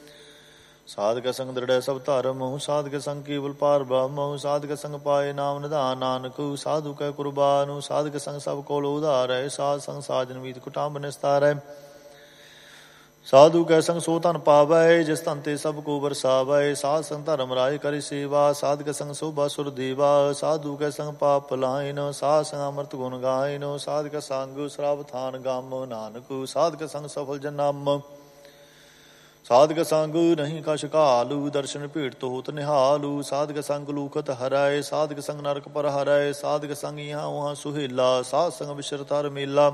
ਸਾਧ ਕੇ ਸੰਗ ਦ੍ਰਿੜੈ ਸਭ ਧਰਮ, ਸਾਧ ਕੇ ਸੰਗ ਕੇਵਲ ਪਾਰ ਬ੍ਰਹਮ। ਸਾਧ ਕੇ ਸੰਗ ਪਾਏ ਨਾਮ ਨਿਧਾਨ ਨਾਨਕ, ਸਾਧੂ ਕੈ ਕੁਰਬਾਨ। ਸਾਧ ਕੇ ਸੰਗ ਸਭ ਕੋਲ ਉਧਾਰੈ, ਸਾਧ ਸੰਗ ਸਾਜਨ ਮੀਤ ਕੁਟੰਬ ਨਿਸਤਾਰੈ। ਸਾਧੂ ਕੈ ਸੰਗ ਸੋ ਧਨ ਪਾਵੈ, ਜਿਸ ਧਨ ਤੇ ਸਭ ਕੋ ਵਰਸਾਵੈ। ਸਾਧ ਸੰਗ ਧਰਮ ਰਾਜ ਕਰਿ ਸੇਵਾ, ਸਾਧ ਕੈ ਸੰਗ ਸੋਭਾ ਸੁਰ ਦੇਵਾ। ਸਾਧੂ ਕੈ ਸੰਗ ਪਾਪ ਪਲਾਇਨ, ਸਾਧ ਸੰਗ ਅੰਮ੍ਰਿਤ ਗੁਣ ਗਾਇਨ। ਸਾਧ ਕੈ ਸੰਗ ਸ਼ਰਾਬ ਥਾਨ ਗਮ, ਨਾਨਕ ਸਾਧ ਕੈ ਸੰਗ ਸਫਲ ਜਨਮ। ਸਾਧ ਕੈ ਸੰਗ ਨਹੀਂ ਕਛ ਘਾਲੂ, ਦਰਸ਼ਨ ਭੇਟ ਹੋਤ ਨਿਹਾਲੂ। ਸਾਧ ਕੈ ਸੰਗ ਲੂਖਤ ਹਰੈ, ਸਾਧ ਕੈ ਸੰਗ ਨਰਕ ਪਰ ਹਰੈ। ਸਾਧ ਕੈ ਸੰਗ ਇਹਾਂ ਉਹਾਂ ਸੁਹੇਲਾ, ਸਾਧ ਸੰਗ ਵਿਚਰਤ ਹਰ ਮੇਲਾ।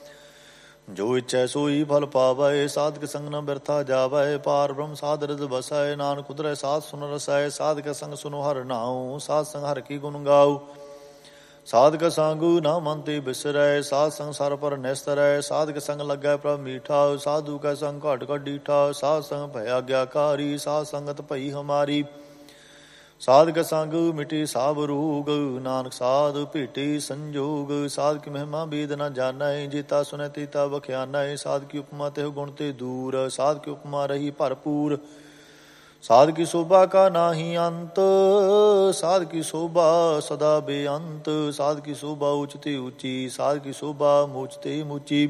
ਜੋ ਇੱਛੈ ਸੋਈ ਫਲ ਪਾਵੈ, ਸਾਧ ਕੈ ਸੰਗ ਨ ਬਿਰਥਾ ਜਾਵੈ। ਪਾਰ ਬ੍ਰਹਮ ਸਾਧ ਰਿਦ ਵਸੈ, ਨਾਨਕ ਉਤਰੈ ਸਾਧ ਸੁਨ ਰਸੈ। ਸਾਧ ਕੈ ਸੰਗ ਸੁਨੋ ਹਰਿ ਨਾਉ, ਸਾਧ ਸੰਗ ਹਰਿ ਕੀ ਗੁਣ ਗਾਉ। ਸਾਧ ਕੈ ਸੰਗ ਨਾ ਮਨ ਤੇ ਬਿਸਰੈ, ਸਾਧ ਸੰਗ ਸਰ ਪਰ ਨਿਸਤਰੈ। ਸਾਧ ਕੈ ਸੰਗ ਲੱਗੈ ਪ੍ਰਭ ਮੀਠਾ, ਸਾਧੂ ਕੈ ਸੰਗ ਘਟ ਘਟ ਡੀਠਾ। ਸਾਧ ਸੰਗ ਭੈ ਆਗਿਆਕਾਰੀ, ਸਾਧ ਸੰਗਤ ਭਈ ਹਮਾਰੀ। ਸਾਧ ਕੈ ਸੰਗ ਮਿਟੇ ਸਭ ਰੋਗ, ਨਾਨਕ ਸਾਧ ਭੇਟੇ ਸੰਜੋਗ। ਸਾਧ ਕੀ ਮਹਿਮਾ ਬੇਦ ਨ ਜਾਣੈ, ਜੇਤਾ ਸੁਨੈ ਤੇਤਾ ਵਖਿਆਨੈ। ਸਾਧ ਕੀ ਉਪਮਾ ਤਿਹੁ ਗੁਣ ਤੇ ਦੂਰ, ਸਾਧ ਕੀ ਉਪਮਾ ਰਹੀ ਭਰਪੂਰ। ਸਾਧ ਕੀ ਸ਼ੋਭਾ ਕਾ ਨਾਹੀ ਅੰਤ, ਸਾਧ ਕੀ ਸ਼ੋਭਾ ਸਦਾ ਬੇਅੰਤ। ਸਾਧ ਕੀ ਸ਼ੋਭਾ ਉੱਚ ਤੇ ਉੱਚੀ, ਸਾਧ ਕੀ ਸ਼ੋਭਾ ਮੁਚ ਤੇ ਮੁਚੀ।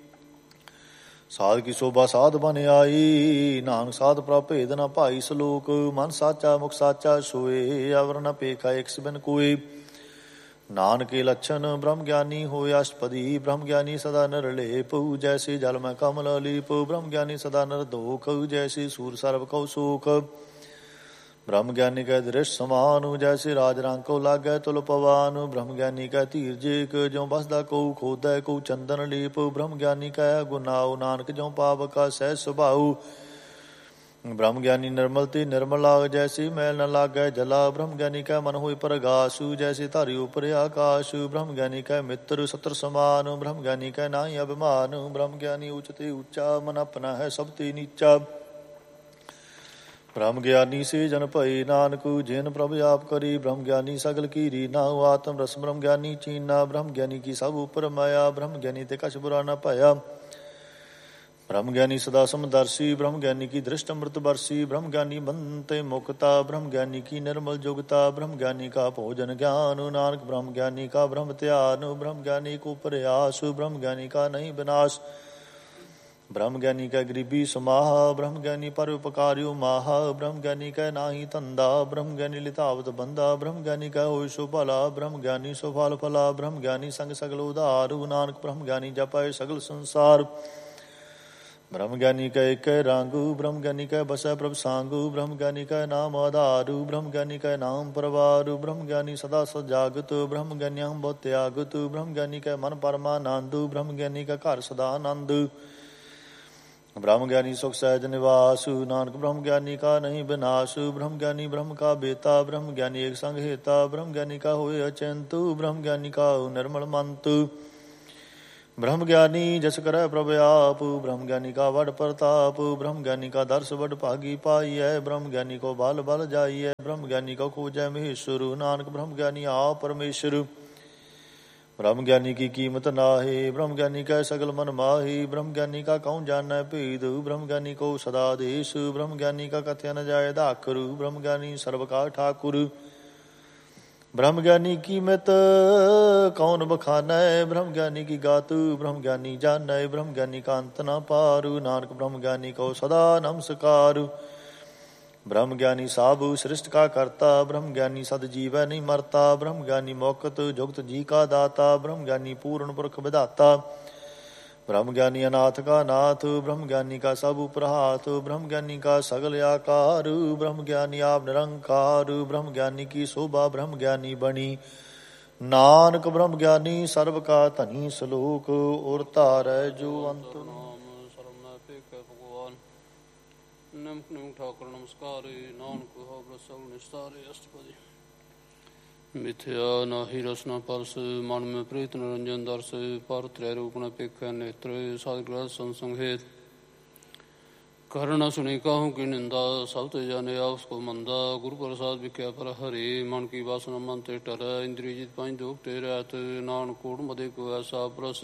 ਸਾਧ ਕੀ ਸ਼ੋਭਾ ਸਾਧ ਬਨ ਆਈ, ਨਾਨਕ ਸਾਧ ਪ੍ਰਭ ਭੇਦ ਨ ਭਾਈ। ਸਲੋਕ ਮਨ ਸਾਚਾ ਮੁਖ ਸਾਚਾ ਸੋਏ, ਅਵਰ ਨ ਭੇਖਾ ਏਕ ਬਿਨ ਕੋਏ। ਨਾਨਕੇ ਲੱਛਣ ਬ੍ਰਹਮ ਗਿਆਨੀ ਹੋਇ ਅਸ਼ਟਪਦੀ, ਬ੍ਰਹਮ ਗਿਆਨੀ ਸਦਾ ਨਿਰਲੇਪ। ਜੈਸੇ ਜਲ ਮੈਂ ਕਮਲ ਲੀਪ, ਬ੍ਰਹਮ ਗਿਆਨੀ ਸਦਾ ਨਿਰਦੋਖ। ਜੈਸੇ ਸੂਰ ਸਰਬ ਕਉ ਸੋਖ, ਬ੍ਰਹਮ ਗਿਆਨੀ ਕੈ ਦ੍ਰਿਸ਼ ਸਮਾਨ। ਜੈਸੇ ਰਾਜ ਰੰਗ ਕਉ ਲਾਗੈ ਤੁਲ ਪਵਾਨ, ਬ੍ਰਹਮ ਗਿਆਨੀ ਕੈ ਧੀਰਜੇਕ। ਜਿਉ ਬਸਦਾ ਕਉ ਖੋਦੈ ਕਉ ਚੰਦਨ ਲੀਪ, ਬ੍ਰਹਮ ਗਿਆਨੀ ਕੈ ਗੁਨਾਉ। ਨਾਨਕ ਜਿਉ ਪਾਵਕ ਸਹਿਜ ਸੁਭਾਉ, ਬ੍ਰਹਮ ਗਿਆਨੀ ਨਿਰਮਲ ਤੇ ਨਿਰਮਲਾ। ਜੈਸੇ ਮੈਲ ਨ ਲਾਗੈ ਜਲਾ, ਬ੍ਰਹਮ ਗਿਆਨੀ ਕੈ ਮਨ ਹੋਇ ਪ੍ਰਗਾਸੁ। ਜੈਸੇ ਧਾਰੀ ਉਪਰ ਆਕਾਸ਼, ਬ੍ਰਹਮ ਗਿਆਨੀ ਕੈ ਮਿੱਤਰ ਸਤਰ ਸਮਾਨ। ਬ੍ਰਹਮ ਗਿਆਨੀ ਕੈ ਨਾਹੀ ਅਭਿਮਾਨ, ਬ੍ਰਹਮ ਗਿਆਨੀ ਉੱਚ ਤੇ ਉੱਚਾ। ਮਨ ਆਪਣਾ ਹੈ ਸਭ ਤੇ ਨੀਚਾ, ਬ੍ਰਹਮ ਗਿਆਨੀ ਸੇ ਜਨ ਭਏ ਨਾਨਕ। ਜਿਨ ਪ੍ਰਭ ਆਪ ਕਰੀ, ਬ੍ਰਹਮ ਗਿਆਨੀ ਸਗਲ ਕੀਰੀ ਨਾਉ। ਆਤਮ ਰਸ ਬ੍ਰਹਮ ਗਿਆਨੀ ਚੀਨਾ, ਬ੍ਰਹਮ ਗਿਆਨੀ ਕੀ ਸਭ ਉਪਰ ਮਾਇਆ। ਬ੍ਰਹਮ ਗਿਆਨੀ ਤੇ ਕਛ ਬੁਰਾ ਨ ਭਇਆ, ਬ੍ਰਹਮ ਗਿਆਨੀ ਸਦਾ ਸਮਦਰਸੀ। ਬ੍ਰਹਮ ਗਿਆਨੀ ਕੀ ਦ੍ਰਿਸ਼ਟ ਅੰਮ੍ਰਿਤ ਬਰਸੀ, ਬ੍ਰਹਮ ਗਿਆਨੀ ਬੰਧਨ ਤੇ ਮੁਕਤਾ। ਬ੍ਰਹਮ ਗਿਆਨੀ ਕੀ ਨਿਰਮਲ ਜੁਗਤਾ, ਬ੍ਰਹਮ ਗਿਆਨੀ ਕਾ ਭੋਜਨ ਗਿਆਨ। ਨਾਨਕ ਬ੍ਰਹਮ ਗਿਆਨੀ ਕਾ ਬ੍ਰਹਮ ਧਿਆਨ, ਬ੍ਰਹਮ ਗਿਆਨੀ ਕੋ ਪ੍ਰਯਾਸ। ਬ੍ਰਹਮ ਗਿਆਨੀ ਕਾ ਨਹੀਂ ਵਿਨਾਸ਼, ਬ੍ਰਹਮ ਗਿਆਨੀ ਕੈ ਗਰੀਬੀ ਸਮਾਹ। ਬ੍ਰਹਮ ਗਿਆਨੀ ਪਰ ਉਪਕਾਰਿਓ ਮਾਹ, ਬ੍ਰਹਮ ਗਿਆਨੀ ਕੈ ਨਾਹੀ ਧੰਦਾ। ਬ੍ਰਹਮ ਗਿਆਨੀ ਲਿਤਾਵਤ ਬੰਦਾ, ਬ੍ਰਹਮ ਗਿਆਨੀ ਕੈ ਹੋਇ ਸੋ ਭਲਾ। ਬ੍ਰਹਮ ਗਿਆਨੀ ਸੋ ਫਲ ਫਲਾ, ਬ੍ਰਹਮ ਗਿਆਨੀ ਸੰਗ ਸਗਲ ਉਧਾਰੂ। ਨਾਨਕ ਬ੍ਰਹਮ ਗਿਆਨੀ ਜਪੈ ਸਗਲ ਸੰਸਾਰ, ਬ੍ਰਹਮ ਗਿਆਨੀ ਕੈ ਏਕੈ ਰਾਂਗੂ। ਬ੍ਰਹਮ ਗਿਆਨੀ ਕੈ ਬਸੈ ਪ੍ਰਭ ਸਾਂਗੂ, ਬ੍ਰਹਮ ਗਿਆਨੀ ਕੈ ਨਾਮ ਆਧਾਰੂ। ਬ੍ਰਹਮ ਗਿਆਨੀ ਕੈ ਨਾਮ ਪਰਵਾਰੂ, ਬ੍ਰਹਮ ਗਿਆਨੀ ਸਦਾ ਸਜਾਗਤ। ਬ੍ਰਹਮ ਗਿਆਨੀ ਅਹੰ ਬਹੁ ਤਿਆਗਤ, ਬ੍ਰਹਮ ਗਿਆਨੀ ਕੈ ਮਨ ਪਰਮਾਨੰਦ। ਬ੍ਰਹਮ ਗਿਆਨੀ ਕੈ ਘਰ ਸਦਾ ਆਨੰਦ, ਬ੍ਰਹਮ ਗਿਆਨੀ ਸੁਖ ਸਹਿਜ ਨਿਵਾਸ। ਨਾਨਕ ਬ੍ਰਹਮ ਗਿਆਨੀ ਕਾ ਨਹੀਂ ਵਿਨਾਸ਼, ਬ੍ਰਹਮ ਗਿਆਨੀ ਬ੍ਰਹਮ ਕਾ ਬੇਤਾ। ਬ੍ਰਹਮ ਗਿਆਨੀ ਏਕ ਸੰਗ ਹੇਤਾ, ਬ੍ਰਹਮ ਗਿਆਨੀ ਕਾ ਹੋਇ ਅਚਿੰਤ। ਬ੍ਰਹਮ ਗਿਆਨੀ ਕਾ ਨਿਰਮਲ ਮੰਤ, ਬ੍ਰਹਮ ਗਿਆਨੀ ਜਸ ਕਰੈ ਪ੍ਰਭ ਆਪ। ਬ੍ਰਹਮ ਗਿਆਨੀ ਕਾ ਵਡ ਪ੍ਰਤਾਪ, ਬ੍ਰਹਮ ਗਿਆਨੀ ਕਾ ਦਰਸ ਵਡ ਭਾਗੀ ਪਾਈਐ। ਬ੍ਰਹਮ ਗਿਆਨੀ ਕੋ ਬਲ ਬਲ ਜਾਈਐ, ਬ੍ਰਹਮ ਗਿਆਨੀ ਕੋ ਖੋਜੈ ਮਹੇਸ਼ਵਰ। ਨਾਨਕ ਬ੍ਰਹਮ ਗਿਆਨੀ ਆਪ ਪਰਮੇਸ਼ਰ, ਬ੍ਰਹਮ ਗਿਆਨੀ ਕੀ ਕੀਮਤ ਨਾਹੀ। ਬ੍ਰਹਮ ਗਿਆਨੀ ਕੈ ਸਗਲ ਮਨ ਮਾਹੀ, ਬ੍ਰਹਮ ਗਿਆਨੀ ਕਾ ਕਉ ਜਾਣੈ ਭੇਦ। ਬ੍ਰਹਮ ਗਿਆਨੀ ਕੋ ਸਦਾ ਦੇਸ, ਬ੍ਰਹਮ ਗਿਆਨੀ ਕਾ ਕਥਿਆ ਨ ਜਾਇ ਦਾਖਰ। ਬ੍ਰਹਮ ਗਿਆਨੀ ਸਰਬ ਕਾ ਠਾਕੁਰ, ਬ੍ਰਹਮ ਗਿਆਨੀ ਕੀ ਮਿਤ ਕੌਣ ਬਖਾਨੈ। ਬ੍ਰਹਮ ਗਿਆਨੀ ਕੀ ਗਾਤ ਬ੍ਰਹਮ ਗਿਆਨੀ ਜਾਣੈ, ਬ੍ਰਹਮ ਗਿਆਨੀ ਕਾ ਅੰਤ ਨ ਪਾਰ। ਨਾਨਕ ਬ੍ਰਹਮ ਗਿਆਨੀ ਕੋ ਸਦਾ ਨਮਸਕਾਰ, ਬ੍ਰਹਮ ਗਿਆਨੀ ਸਾਭ ਸ੍ਰਿਸ਼ਟ ਕਾ ਕਰਤਾ। ਬ੍ਰਹਮ ਗਿਆਨੀ ਸਦ ਜੀਵੈ ਨਹੀਂ ਮਰਤਾ, ਬ੍ਰਹਮ ਗਿਆਨੀ ਮੌਕਤ ਜੁਗਤ ਜੀ ਕਾ ਦਾਤਾ। ਬ੍ਰਹਮ ਗਿਆਨੀ ਪੂਰਨ ਪੁਰਖ ਵਿਧਾਤਾ, ਬ੍ਰਹਮ ਗਿਆਨੀ ਅਨਾਥ ਕਾ ਨਾਥ। ਬ੍ਰਹਮ ਗਿਆਨੀ ਕਾ ਸਭ ਉਪਰ ਹਾਥ, ਬ੍ਰਹਮ ਗਿਆਨੀ ਕਾ ਸਗਲ ਆਕਾਰ। ਬ੍ਰਹਮ ਗਿਆਨੀ ਆਪ ਨਿਰੰਕਾਰ, ਬ੍ਰਹਮ ਗਿਆਨੀ ਕੀ ਸ਼ੋਭਾ ਬ੍ਰਹਮ ਗਿਆਨੀ ਬਣੀ। ਨਾਨਕ ਬ੍ਰਹਮ ਗਿਆਨੀ ਸਰਬ ਕਾ ਧਨੀ। ਸਲੋਕ ਔਰ ਧਾਰੈ ਜੋ ਅੰਤ ਨਿਮਕ ਨਿਮਕ ਠਾਕੁਰ ਨਮਸਕਾਰੇ। ਨਾਨਕ ਹਉ ਸਗਲ ਨਿਸਤਾਰੇ। ਅਸ਼ਟਪਦੀ ਮਿਥਿਆ ਨਾਹੀ ਰਸਨਾ ਪਰਸ, ਮਨ ਮੈਂ ਪ੍ਰੀਤ ਨਿਰੰਜਨ ਦਰਸ। ਪਰ ਤ੍ਰੈ ਰੂਪ ਨ ਪੇਖੈ ਨੇਤਰ, ਸਾਧ ਗ੍ਰਹਿ ਸੰਸੰਗ ਹੇਤ। ਕਰ ਨ ਸੁਣੀ ਕਾਹੂ ਕੀ ਨਿੰਦਾ, ਸਭ ਤੇ ਜਾਣੇ ਆਪਸ ਕੋ ਮੰਦਾ। ਗੁਰੂ ਪ੍ਰਸਾਦ ਵਿਖਿਆ ਪਰ ਹਰੇ, ਮਨ ਕੀ ਵਾਸਨਾ ਮਨ ਤੇ ਟਰੈ। ਇੰਦਰੀ ਜਿਤ ਪੰਜ ਦੋਖ ਤੇ ਰਹਿਤ, ਨਾਨਕ ਕੋਟ ਮਦੇ ਕੋ ਐਸਾ ਪ੍ਰਸ।